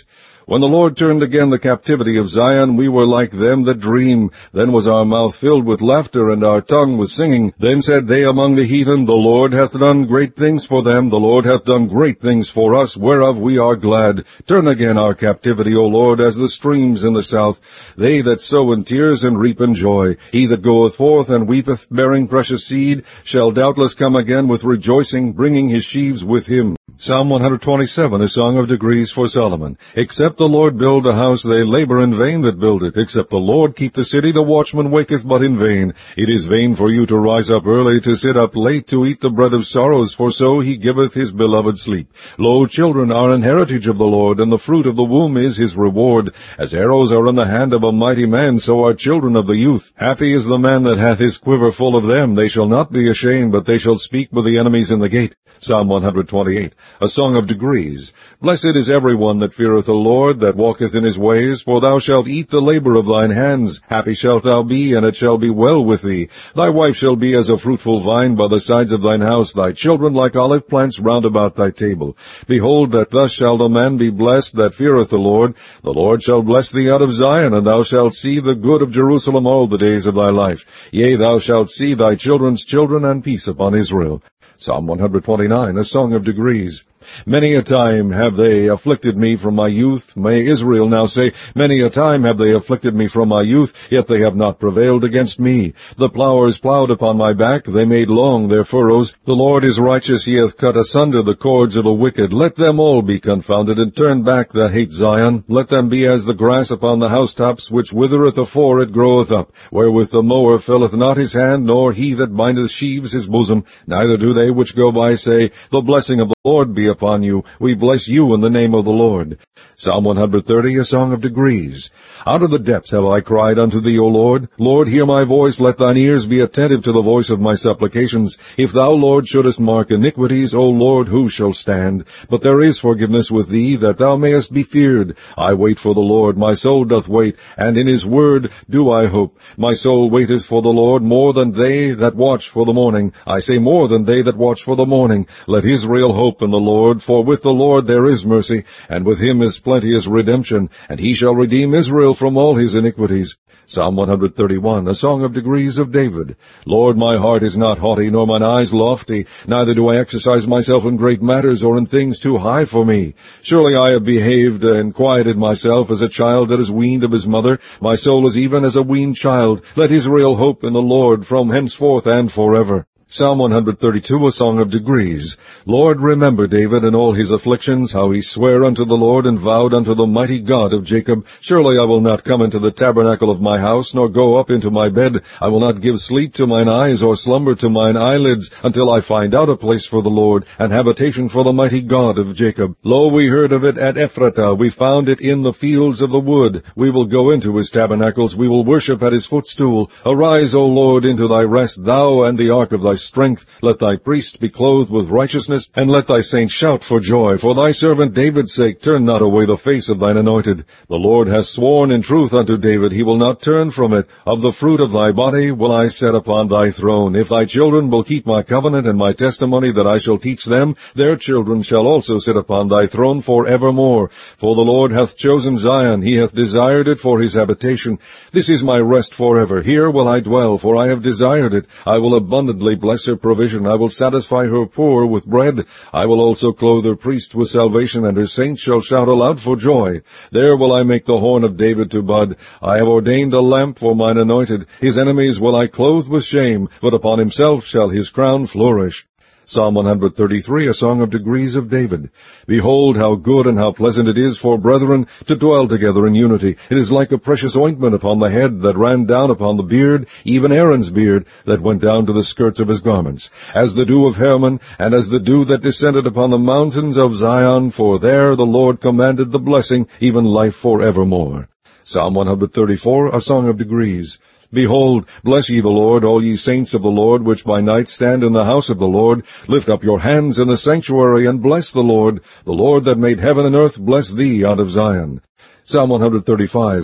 When the Lord turned again the captivity of Zion, we were like them that dream. Then was our mouth filled with laughter, and our tongue with singing. Then said they among the heathen, The Lord hath done great things for them. The Lord hath done great things for us, whereof we are glad. Turn again our captivity, O Lord, as the streams in the south. They that sow in tears and reap in joy. He that goeth forth and weepeth, bearing precious seed, shall doubtless come again with rejoicing, bringing his sheaves with him. Psalm 127, a song of degrees for Solomon. Except the Lord build a house, they labor in vain that build it. Except the Lord keep the city, the watchman waketh but in vain. It is vain for you to rise up early, to sit up late, to eat the bread of sorrows, for so he giveth his beloved sleep. Lo, children are an heritage of the Lord, and the fruit of the womb is his reward. As arrows are in the hand of a mighty man, so are children of the youth. Happy is the man that hath his quiver full of them. They shall not be ashamed, but they shall speak with the enemies in the gate. Psalm 128, a song of degrees. Blessed is every one that feareth the Lord, that walketh in his ways, for thou shalt eat the labor of thine hands. Happy shalt thou be, and it shall be well with thee. Thy wife shall be as a fruitful vine by the sides of thine house, thy children like olive plants round about thy table. Behold, that thus shall the man be blessed that feareth the Lord. The Lord shall bless thee out of Zion, and thou shalt see the good of Jerusalem all the days of thy life. Yea, thou shalt see thy children's children, and peace upon Israel. Psalm 129, a song of degrees. Many a time have they afflicted me from my youth. May Israel now say, Many a time have they afflicted me from my youth, yet they have not prevailed against me. The plowers plowed upon my back, they made long their furrows. The Lord is righteous, he hath cut asunder the cords of the wicked. Let them all be confounded, and turn back that hate Zion. Let them be as the grass upon the housetops, which withereth afore it groweth up, wherewith the mower filleth not his hand, nor he that bindeth sheaves his bosom. Neither do they which go by say, The blessing of the Lord be upon you. We bless you in the name of the Lord. Psalm 130, a song of degrees. Out of the depths have I cried unto thee, O Lord. Lord, hear my voice. Let thine ears be attentive to the voice of my supplications. If thou, Lord, shouldest mark iniquities, O Lord, who shall stand? But there is forgiveness with thee, that thou mayest be feared. I wait for the Lord. My soul doth wait, and in his word do I hope. My soul waiteth for the Lord more than they that watch for the morning. I say more than they that watch for the morning. Let Israel hope in the Lord, for with the Lord there is mercy, and with him is plenteous redemption, and he shall redeem Israel from all his iniquities. Psalm 131, a song of degrees of David. Lord, my heart is not haughty, nor mine eyes lofty, neither do I exercise myself in great matters, or in things too high for me. Surely I have behaved and quieted myself as a child that is weaned of his mother. My soul is even as a weaned child. Let Israel hope in the Lord from henceforth and forever. Psalm 132, a song of degrees. Lord, remember David and all his afflictions, how he sware unto the Lord and vowed unto the mighty God of Jacob. Surely I will not come into the tabernacle of my house, nor go up into my bed. I will not give sleep to mine eyes, or slumber to mine eyelids, until I find out a place for the Lord, and habitation for the mighty God of Jacob. Lo, we heard of it at Ephratah, we found it in the fields of the wood. We will go into his tabernacles, we will worship at his footstool. Arise, O Lord, into thy rest, thou and the ark of thy strength. Let thy priests be clothed with righteousness, and let thy saints shout for joy. For thy servant David's sake, turn not away the face of thine anointed. The Lord hath sworn in truth unto David, he will not turn from it. Of the fruit of thy body will I set upon thy throne. If thy children will keep my covenant and my testimony that I shall teach them, their children shall also sit upon thy throne for evermore. For the Lord hath chosen Zion, he hath desired it for his habitation. This is my rest forever. Here will I dwell, for I have desired it. I will abundantly bless her provision. I will satisfy her poor with bread. I will also clothe her priests with salvation, and her saints shall shout aloud for joy. There will I make the horn of David to bud. I have ordained a lamp for mine anointed. His enemies will I clothe with shame, but upon himself shall his crown flourish. Psalm 133, a song of degrees of David. Behold, how good and how pleasant it is for brethren to dwell together in unity. It is like a precious ointment upon the head that ran down upon the beard, even Aaron's beard, that went down to the skirts of his garments. As the dew of Hermon, and as the dew that descended upon the mountains of Zion, for there the Lord commanded the blessing, even life for evermore. Psalm 134, a song of degrees. Behold, bless ye the Lord, all ye saints of the Lord, which by night stand in the house of the Lord. Lift up your hands in the sanctuary, and bless the Lord. The Lord that made heaven and earth bless thee out of Zion. Psalm 135.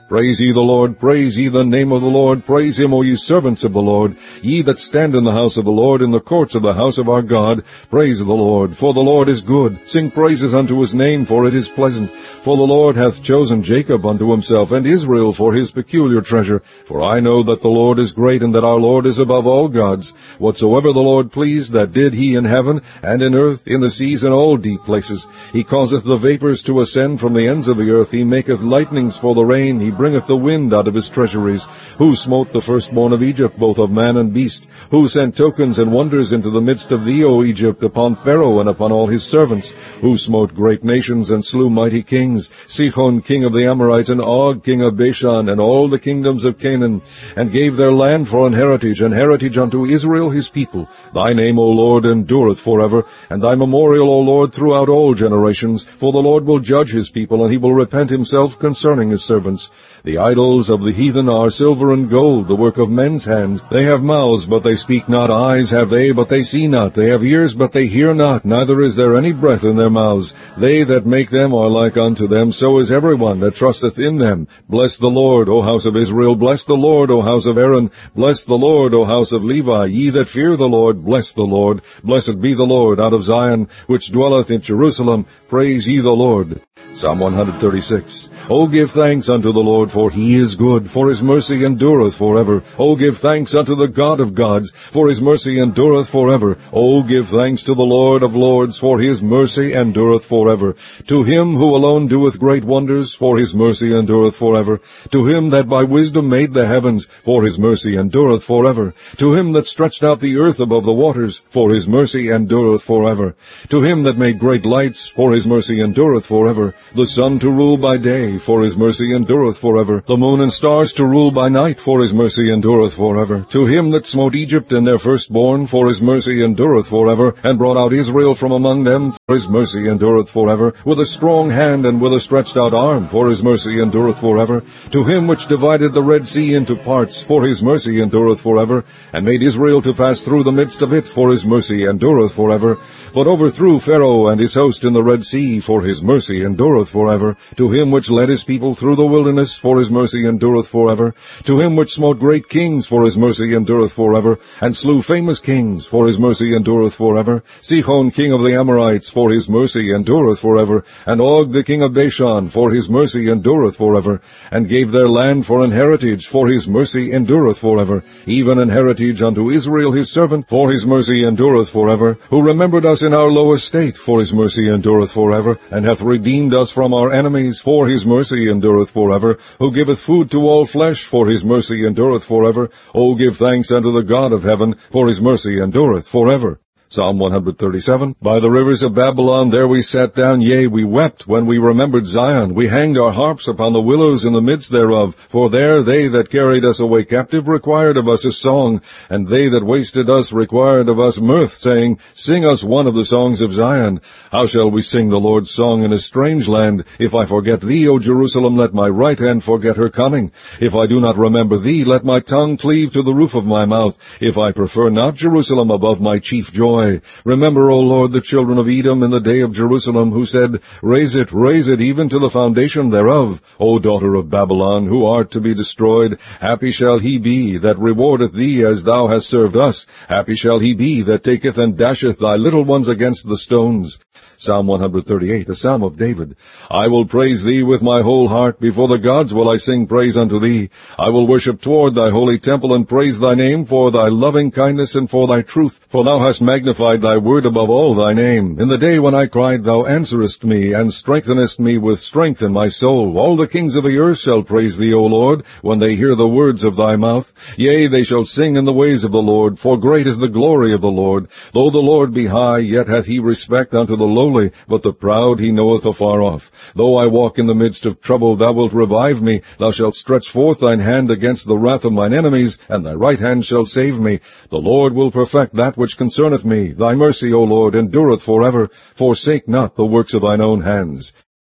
Praise ye the Lord, praise ye the name of the Lord, praise him, O ye servants of the Lord, ye that stand in the house of the Lord, in the courts of the house of our God. Praise the Lord, for the Lord is good. Sing praises unto his name, for it is pleasant. For the Lord hath chosen Jacob unto himself, and Israel for his peculiar treasure. For I know that the Lord is great, and that our Lord is above all gods. Whatsoever the Lord pleased, that did he in heaven, and in earth, in the seas, and all deep places. He causeth the vapors to ascend from the ends of the earth. He maketh lightnings for the rain. He bringeth the wind out of his treasuries. Who smote the firstborn of Egypt, both of man and beast? Who sent tokens and wonders into the midst of thee, O Egypt, upon Pharaoh and upon all his servants? Who smote great nations and slew mighty kings? Sihon king of the Amorites, and Og king of Bashan, and all the kingdoms of Canaan, and gave their land for an heritage unto Israel his people. Thy name, O Lord, endureth forever, and thy memorial, O Lord, throughout all generations. For the Lord will judge his people, and he will repent himself concerning his servants. The idols of the heathen are silver and gold, the work of men's hands. They have mouths, but they speak not. Eyes have they, but they see not. They have ears, but they hear not. Neither is there any breath in their mouths. They that make them are like unto them. So is every one that trusteth in them. Bless the Lord, O house of Israel. Bless the Lord, O house of Aaron. Bless the Lord, O house of Levi. Ye that fear the Lord, bless the Lord. Blessed be the Lord out of Zion, which dwelleth in Jerusalem. Praise ye the Lord. Psalm 136. O give thanks unto the Lord, for he is good, for his mercy endureth forever. O give thanks unto the God of gods, for his mercy endureth forever. O give thanks to the Lord of lords, for his mercy endureth forever. To him who alone doeth great wonders, for his mercy endureth forever. To him that by wisdom made the heavens, for his mercy endureth forever. To him that stretched out the earth above the waters, for his mercy endureth forever. To him that made great lights, for his mercy endureth forever. The sun to rule by day, for his mercy endureth forever. The moon and stars to rule by night, for his mercy endureth forever. To him that smote Egypt and their firstborn, for his mercy endureth forever, and brought out Israel from among them, for his mercy endureth forever. With a strong hand and with a stretched out arm, for his mercy endureth forever. To him which divided the Red Sea into parts, for his mercy endureth forever, and made Israel to pass through the midst of it, for his mercy endureth forever. But overthrew Pharaoh and his host in the Red Sea, for his mercy endureth forever. To him which led his people through the wilderness, for his mercy endureth forever. To him which smote great kings, for his mercy endureth forever, and slew famous kings, for his mercy endureth forever. Sihon king of the Amorites, for his mercy endureth forever, and Og the king of Bashan, for his mercy endureth forever, and gave their land for an heritage, for his mercy endureth forever, even an heritage unto Israel his servant, for his mercy endureth forever, who remembered us in our low estate, for his mercy endureth forever, and hath redeemed us from our enemies, for his mercy endureth forever, who giveth food to all flesh, for his mercy endureth forever. O give thanks unto the God of heaven, for his mercy endureth forever. Psalm 137. By the rivers of Babylon there we sat down, yea, we wept when we remembered Zion. We hanged our harps upon the willows in the midst thereof. For there they that carried us away captive required of us a song, and they that wasted us required of us mirth, saying, Sing us one of the songs of Zion. How shall we sing the Lord's song in a strange land? If I forget thee, O Jerusalem, let my right hand forget her coming. If I do not remember thee, let my tongue cleave to the roof of my mouth. If I prefer not Jerusalem above my chief joy. Remember, O Lord, the children of Edom in the day of Jerusalem, who said, raise it, even to the foundation thereof. O daughter of Babylon, who art to be destroyed, happy shall he be that rewardeth thee as thou hast served us. Happy shall he be that taketh and dasheth thy little ones against the stones. Psalm 138, a psalm of David. I will praise thee with my whole heart. Before the gods will I sing praise unto thee. I will worship toward thy holy temple and praise thy name for thy loving kindness and for thy truth. For thou hast magnified thy word above all thy name. In the day when I cried, thou answerest me, and strengthenest me with strength in my soul. All the kings of the earth shall praise thee, O Lord, when they hear the words of thy mouth. Yea, they shall sing in the ways of the Lord, for great is the glory of the Lord. Though the Lord be high, yet hath he respect unto the lowly, but the proud he knoweth afar off. Though I walk in the midst of trouble, thou wilt revive me. Thou shalt stretch forth thine hand against the wrath of mine enemies, and thy right hand shall save me. The Lord will perfect that which concerneth me. Thy mercy, O Lord, endureth forever. Forsake not the works of thine own hands.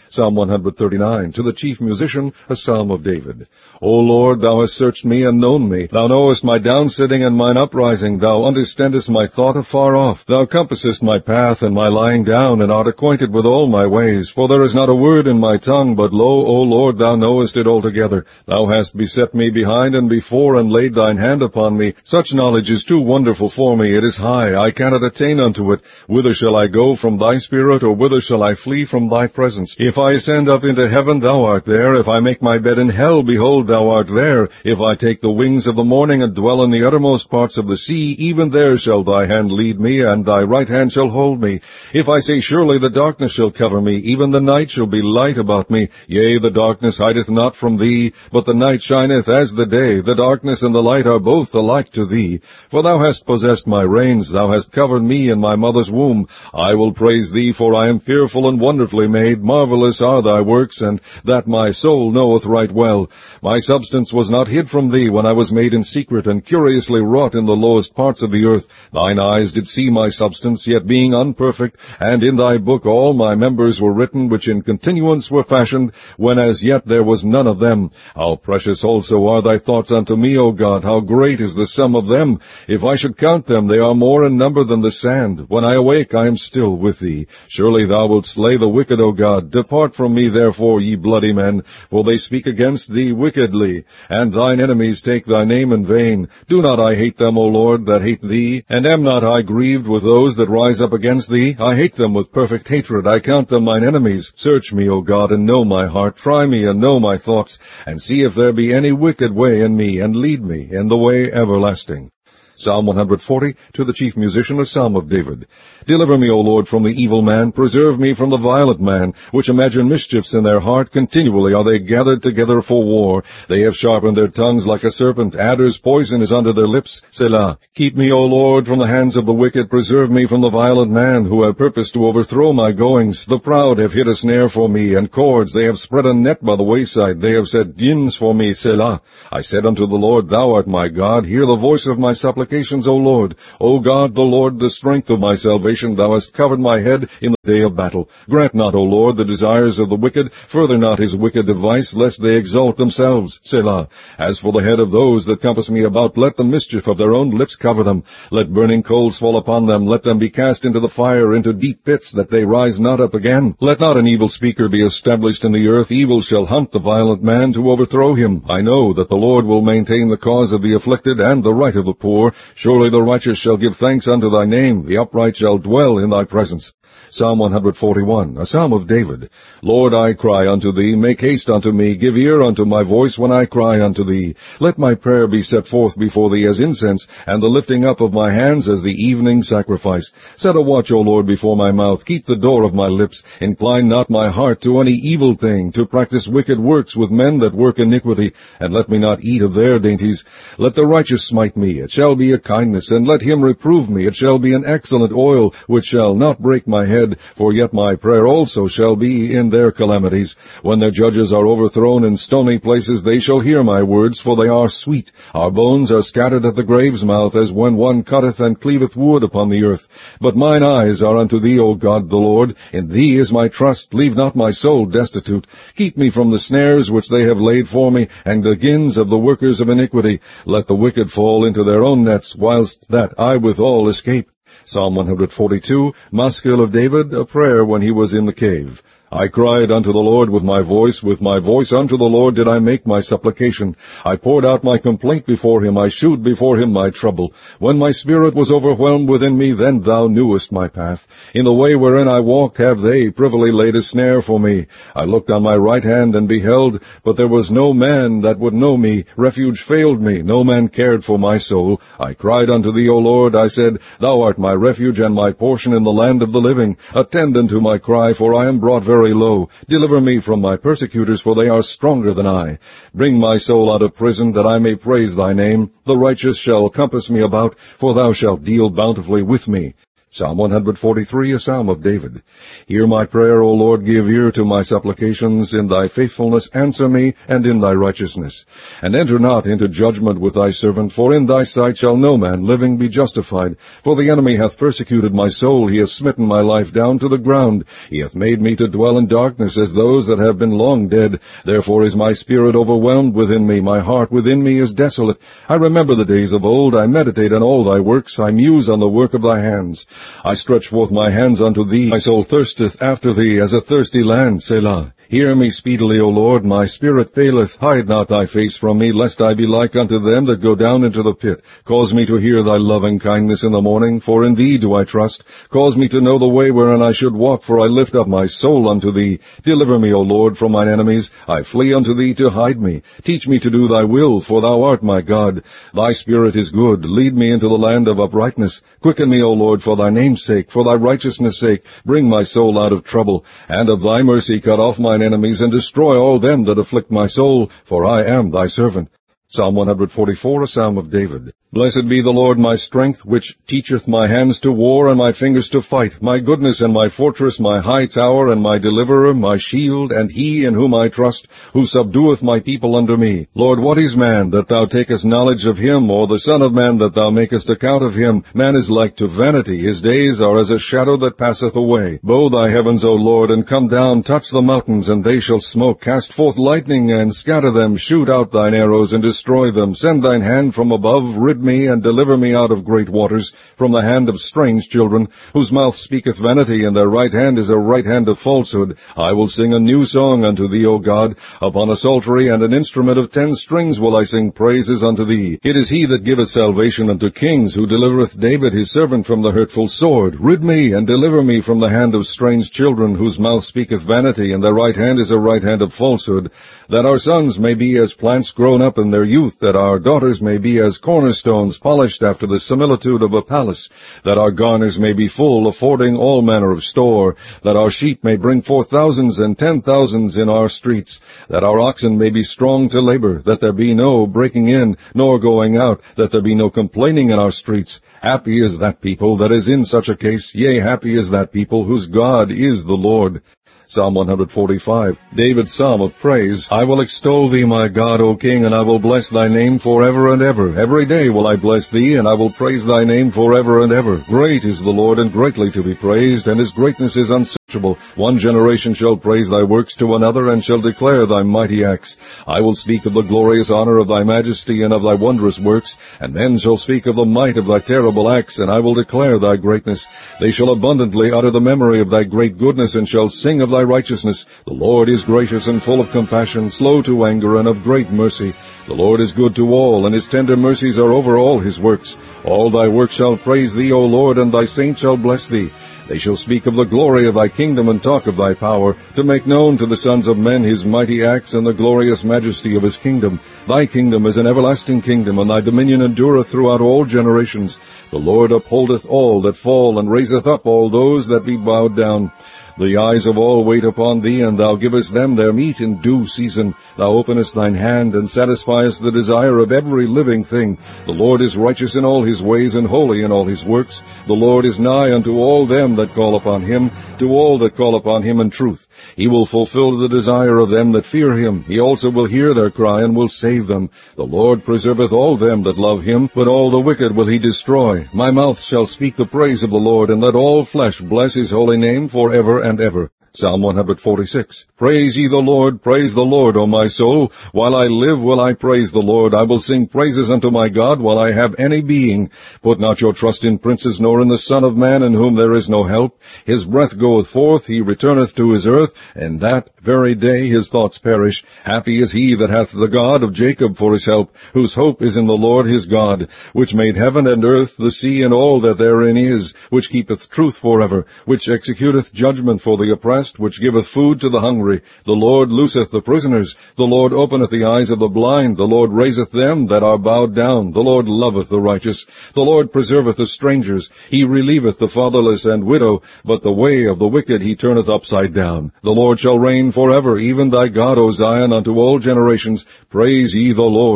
Psalm 139, to the chief musician, a psalm of David. O Lord, thou hast searched me and known me. Thou knowest my downsitting and mine uprising. Thou understandest my thought afar off. Thou compassest my path and my lying down, and art acquainted with all my ways. For there is not a word in my tongue, but lo, O Lord, thou knowest it altogether. Thou hast beset me behind and before, and laid thine hand upon me. Such knowledge is too wonderful for me. It is high. I cannot attain unto it. Whither shall I go from thy spirit, or whither shall I flee from thy presence? If I ascend up into heaven, thou art there. If I make my bed in hell, behold, thou art there. If I take the wings of the morning and dwell in the uttermost parts of the sea, even there shall thy hand lead me, and thy right hand shall hold me. If I say, surely the darkness shall cover me, even the night shall be light about me. Yea, the darkness hideth not from thee, but the night shineth as the day. The darkness and the light are both alike to thee. For thou hast possessed my reins, thou hast covered me in my mother's womb. I will praise thee, for I am fearful and wonderfully made. Marvelous are thy works, and that my soul knoweth right well. My substance was not hid from thee when I was made in secret, and curiously wrought in the lowest parts of the earth. Thine eyes did see my substance, yet being unperfect, and in thy book all my members were written, which in continuance were fashioned, when as yet there was none of them. How precious also are thy thoughts unto me, O God! How great is the sum of them! If I should count them, they are more in number than the sand. When I awake, I am still with thee. Surely thou wilt slay the wicked, O God. Depart from me, therefore, ye bloody men, for they speak against thee wickedly, and thine enemies take thy name in vain. Do not I hate them, O Lord, that hate thee? And am not I grieved with those that rise up against thee? I hate them with perfect hatred. I count them mine enemies. Search me, O God, and know my heart. Try me, and know my thoughts, and see if there be any wicked way in me, and lead me in the way everlasting. Psalm 140, to the chief musician, a psalm of David. Deliver me, O Lord, from the evil man. Preserve me from the violent man, which imagine mischiefs in their heart. Continually are they gathered together for war. They have sharpened their tongues like a serpent. Adder's poison is under their lips. Selah. Keep me, O Lord, from the hands of the wicked. Preserve me from the violent man, who have purposed to overthrow my goings. The proud have hid a snare for me, and cords. They have spread a net by the wayside. They have set gins for me. Selah. I said unto the Lord, Thou art my God. Hear the voice of my supplications, O Lord. O God, the Lord, the strength of my salvation. Thou hast covered my head in the day of battle. Grant not, O Lord, the desires of the wicked. Further not his wicked device, lest they exalt themselves. Selah. As for the head of those that compass me about, let the mischief of their own lips cover them. Let burning coals fall upon them. Let them be cast into the fire, into deep pits, that they rise not up again. Let not an evil speaker be established in the earth. Evil shall hunt the violent man to overthrow him. I know that the Lord will maintain the cause of the afflicted and the right of the poor. Surely the righteous shall give thanks unto thy name. The upright shall dwell in thy presence. Psalm 141, a psalm of David. Lord, I cry unto thee, make haste unto me, give ear unto my voice when I cry unto thee. Let my prayer be set forth before thee as incense, and the lifting up of my hands as the evening sacrifice. Set a watch, O Lord, before my mouth, keep the door of my lips. Incline not my heart to any evil thing, to practice wicked works with men that work iniquity, and let me not eat of their dainties. Let the righteous smite me, it shall be a kindness, and let him reprove me, it shall be an excellent oil, which shall not break my head. For yet my prayer also shall be in their calamities. When their judges are overthrown in stony places, they shall hear my words, for they are sweet. Our bones are scattered at the grave's mouth, as when one cutteth and cleaveth wood upon the earth. But mine eyes are unto thee, O God the Lord. In thee is my trust. Leave not my soul destitute. Keep me from the snares which they have laid for me, and the gins of the workers of iniquity. Let the wicked fall into their own nets, whilst that I withal escape. Psalm 142, Maskil of David, a prayer when he was in the cave. I cried unto the Lord with my voice unto the Lord did I make my supplication. I poured out my complaint before him, I shewed before him my trouble. When my spirit was overwhelmed within me, then thou knewest my path. In the way wherein I walked have they privily laid a snare for me. I looked on my right hand and beheld, but there was no man that would know me. Refuge failed me, no man cared for my soul. I cried unto thee, O Lord, I said, Thou art my refuge and my portion in the land of the living. Attend unto my cry, for I am brought very low. Deliver me from my persecutors, for they are stronger than I. Bring my soul out of prison, that I may praise thy name. The righteous shall compass me about, for thou shalt deal bountifully with me. Psalm 143, a psalm of David. Hear my prayer, O Lord, give ear to my supplications. In thy faithfulness answer me, and in thy righteousness. And enter not into judgment with thy servant, for in thy sight shall no man living be justified. For the enemy hath persecuted my soul, he hath smitten my life down to the ground. He hath made me to dwell in darkness as those that have been long dead. Therefore is my spirit overwhelmed within me, my heart within me is desolate. I remember the days of old, I meditate on all thy works, I muse on the work of thy hands. I stretch forth my hands unto thee, my soul thirsteth after thee as a thirsty land, Selah. Hear me speedily, O Lord, my spirit faileth. Hide not thy face from me, lest I be like unto them that go down into the pit. Cause me to hear thy loving kindness in the morning, for in thee do I trust. Cause me to know the way wherein I should walk, for I lift up my soul unto thee. Deliver me, O Lord, from mine enemies. I flee unto thee to hide me. Teach me to do thy will, for thou art my God. Thy spirit is good. Lead me into the land of uprightness. Quicken me, O Lord, for thy name's sake, for thy righteousness' sake. Bring my soul out of trouble, and of thy mercy cut off mine enemies, and destroy all them that afflict my soul, for I am thy servant. Psalm 144, a psalm of David. Blessed be the Lord my strength, which teacheth my hands to war and my fingers to fight, my goodness and my fortress, my high tower and my deliverer, my shield, and he in whom I trust, who subdueth my people under me. Lord, what is man, that thou takest knowledge of him, or the son of man, that thou makest account of him? Man is like to vanity, his days are as a shadow that passeth away. Bow thy heavens, O Lord, and come down, touch the mountains, and they shall smoke. Cast forth lightning, and scatter them, shoot out thine arrows, and destroy them. Send thine hand from above, rid me, and deliver me out of great waters, from the hand of strange children, whose mouth speaketh vanity, and their right hand is a right hand of falsehood. I will sing a new song unto thee, O God. Upon a psaltery and an instrument of 10 strings will I sing praises unto thee. It is he that giveth salvation unto kings, who delivereth David his servant from the hurtful sword. Rid me, and deliver me from the hand of strange children, whose mouth speaketh vanity, and their right hand is a right hand of falsehood, that our sons may be as plants grown up in their youth, that our daughters may be as cornerstones polished after the similitude of a palace, that our garners may be full, affording all manner of store, that our sheep may bring forth thousands and 10,000s in our streets, that our oxen may be strong to labor, that there be no breaking in, nor going out, that there be no complaining in our streets. Happy is that people that is in such a case, yea, happy is that people whose God is the Lord. Psalm 145, David's psalm of praise. I will extol thee, my God, O King, and I will bless thy name forever and ever. Every day will I bless thee, and I will praise thy name forever and ever. Great is the Lord, and greatly to be praised, and his greatness is unsearchable. One generation shall praise thy works to another, and shall declare thy mighty acts. I will speak of the glorious honor of thy majesty, and of thy wondrous works, and men shall speak of the might of thy terrible acts, and I will declare thy greatness. They shall abundantly utter the memory of thy great goodness, and shall sing of thy righteousness. The Lord is gracious and full of compassion, slow to anger, and of great mercy. The Lord is good to all, and his tender mercies are over all his works. All thy works shall praise thee, O Lord, and thy saints shall bless thee. They shall speak of the glory of thy kingdom, and talk of thy power, to make known to the sons of men his mighty acts, and the glorious majesty of his kingdom. Thy kingdom is an everlasting kingdom, and thy dominion endureth throughout all generations. The Lord upholdeth all that fall, and raiseth up all those that be bowed down. The eyes of all wait upon thee, and thou givest them their meat in due season. Thou openest thine hand, and satisfiest the desire of every living thing. The Lord is righteous in all his ways, and holy in all his works. The Lord is nigh unto all them that call upon him, to all that call upon him in truth. He will fulfill the desire of them that fear him. He also will hear their cry, and will save them. The Lord preserveth all them that love him, but all the wicked will he destroy. My mouth shall speak the praise of the Lord, and let all flesh bless his holy name forever and ever. Psalm 146. Praise ye the Lord, O my soul. While I live will I praise the Lord. I will sing praises unto my God while I have any being. Put not your trust in princes, nor in the Son of Man, in whom there is no help. His breath goeth forth, he returneth to his earth, and that very day his thoughts perish. Happy is he that hath the God of Jacob for his help, whose hope is in the Lord his God, which made heaven and earth, the sea, and all that therein is, which keepeth truth forever, which executeth judgment for the oppressed, which giveth food to the hungry. The Lord looseth the prisoners. The Lord openeth the eyes of the blind. The Lord raiseth them that are bowed down. The Lord loveth the righteous. The Lord preserveth the strangers. He relieveth the fatherless and widow, but the way of the wicked he turneth upside down. The Lord shall reign forever, even thy God, O Zion, unto all generations. Praise ye the Lord.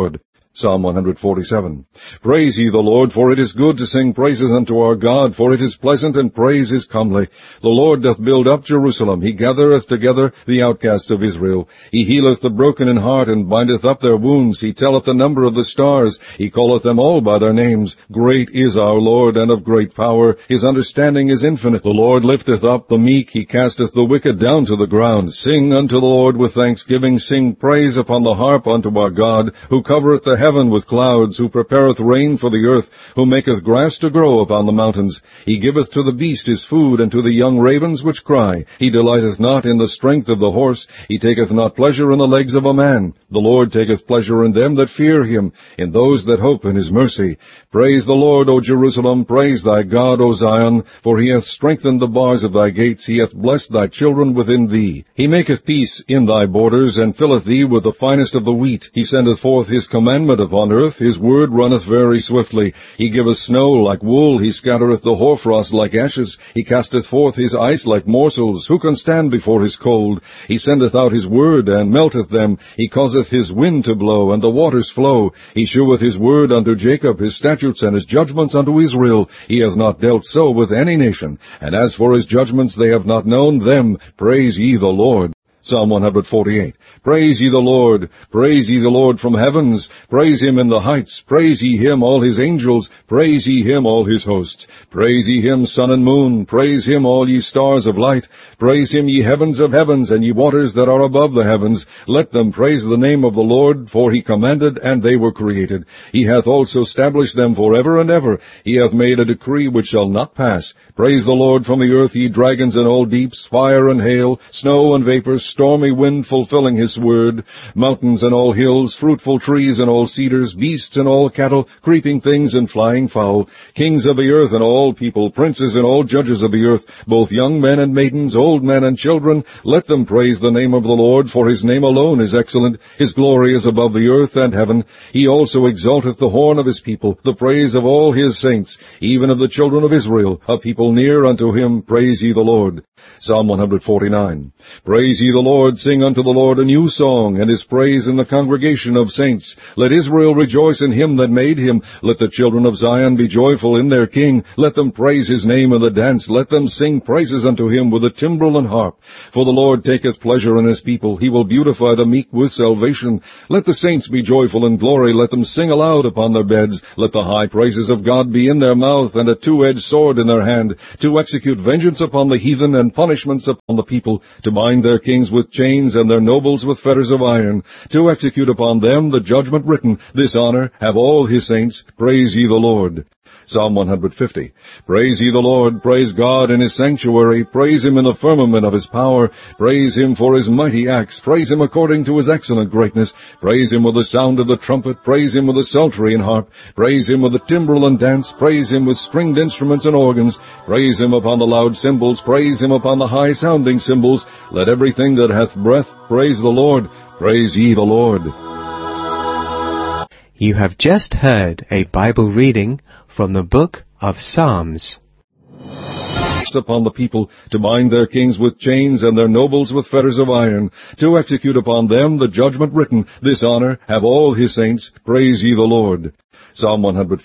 Psalm 147. Praise ye the Lord, for it is good to sing praises unto our God, for it is pleasant, and praise is comely. The Lord doth build up Jerusalem, he gathereth together the outcast of Israel. He healeth the broken in heart, and bindeth up their wounds. He telleth the number of the stars, he calleth them all by their names. Great is our Lord, and of great power, his understanding is infinite. The Lord lifteth up the meek, he casteth the wicked down to the ground. Sing unto the Lord with thanksgiving, sing praise upon the harp unto our God, who covereth the heaven with clouds, who prepareth rain for the earth, who maketh grass to grow upon the mountains. He giveth to the beast his food, and to the young ravens which cry. He delighteth not in the strength of the horse, he taketh not pleasure in the legs of a man. The Lord taketh pleasure in them that fear him, in those that hope in his mercy. Praise the Lord, O Jerusalem, praise thy God, O Zion, for he hath strengthened the bars of thy gates, he hath blessed thy children within thee. He maketh peace in thy borders, and filleth thee with the finest of the wheat. He sendeth forth his commandment upon earth, his word runneth very swiftly. He giveth snow like wool, he scattereth the hoarfrost like ashes. He casteth forth his ice like morsels. Who can stand before his cold? He sendeth out his word, and melteth them. He causeth his wind to blow, and the waters flow. He sheweth his word unto Jacob, his statutes and his judgments unto Israel. He hath not dealt so with any nation. And as for his judgments, they have not known them. Praise ye the Lord. Psalm 148. Praise ye the Lord. Praise ye the Lord from heavens. Praise him in the heights. Praise ye him, all his angels. Praise ye him, all his hosts. Praise ye him, sun and moon. Praise him, all ye stars of light. Praise him, ye heavens of heavens, and ye waters that are above the heavens. Let them praise the name of the Lord, for he commanded, and they were created. He hath also established them forever and ever. He hath made a decree which shall not pass. Praise the Lord from the earth, ye dragons and all deeps, fire and hail, snow and vapors, stormy wind fulfilling his word, mountains and all hills, fruitful trees and all cedars, beasts and all cattle, creeping things and flying fowl, kings of the earth and all people, princes and all judges of the earth, both young men and maidens, old men and children, let them praise the name of the Lord, for his name alone is excellent. His glory is above the earth and heaven. He also exalteth the horn of his people, the praise of all his saints, even of the children of Israel, a people near unto him. Praise ye the Lord. Psalm 149. Praise ye the Lord, sing unto the Lord a new song, and his praise in the congregation of saints. Let Israel rejoice in him that made him. Let the children of Zion be joyful in their king. Let them praise his name in the dance. Let them sing praises unto him with the timbrel and harp. For the Lord taketh pleasure in his people. He will beautify the meek with salvation. Let the saints be joyful in glory. Let them sing aloud upon their beds. Let the high praises of God be in their mouth, and a two-edged sword in their hand, to execute vengeance upon the heathen, and punishments upon the people, to bind their kings with chains, and their nobles with fetters of iron, to execute upon them the judgment written. This honor have all his saints. Praise ye the Lord. Psalm 150. Praise ye the Lord, praise God in his sanctuary, praise him in the firmament of his power, praise him for his mighty acts, praise him according to his excellent greatness, praise him with the sound of the trumpet, praise him with the psaltery and harp, praise him with the timbrel and dance, praise him with stringed instruments and organs, praise him upon the loud cymbals, praise him upon the high-sounding cymbals. Let everything that hath breath praise the Lord. Praise ye the Lord. You have just heard a Bible reading from the book of Psalms. Upon the people, to bind their kings with chains, and their nobles with fetters of iron, to execute upon them the judgment written. This honor have all his saints. Praise ye the Lord. Psalm 150.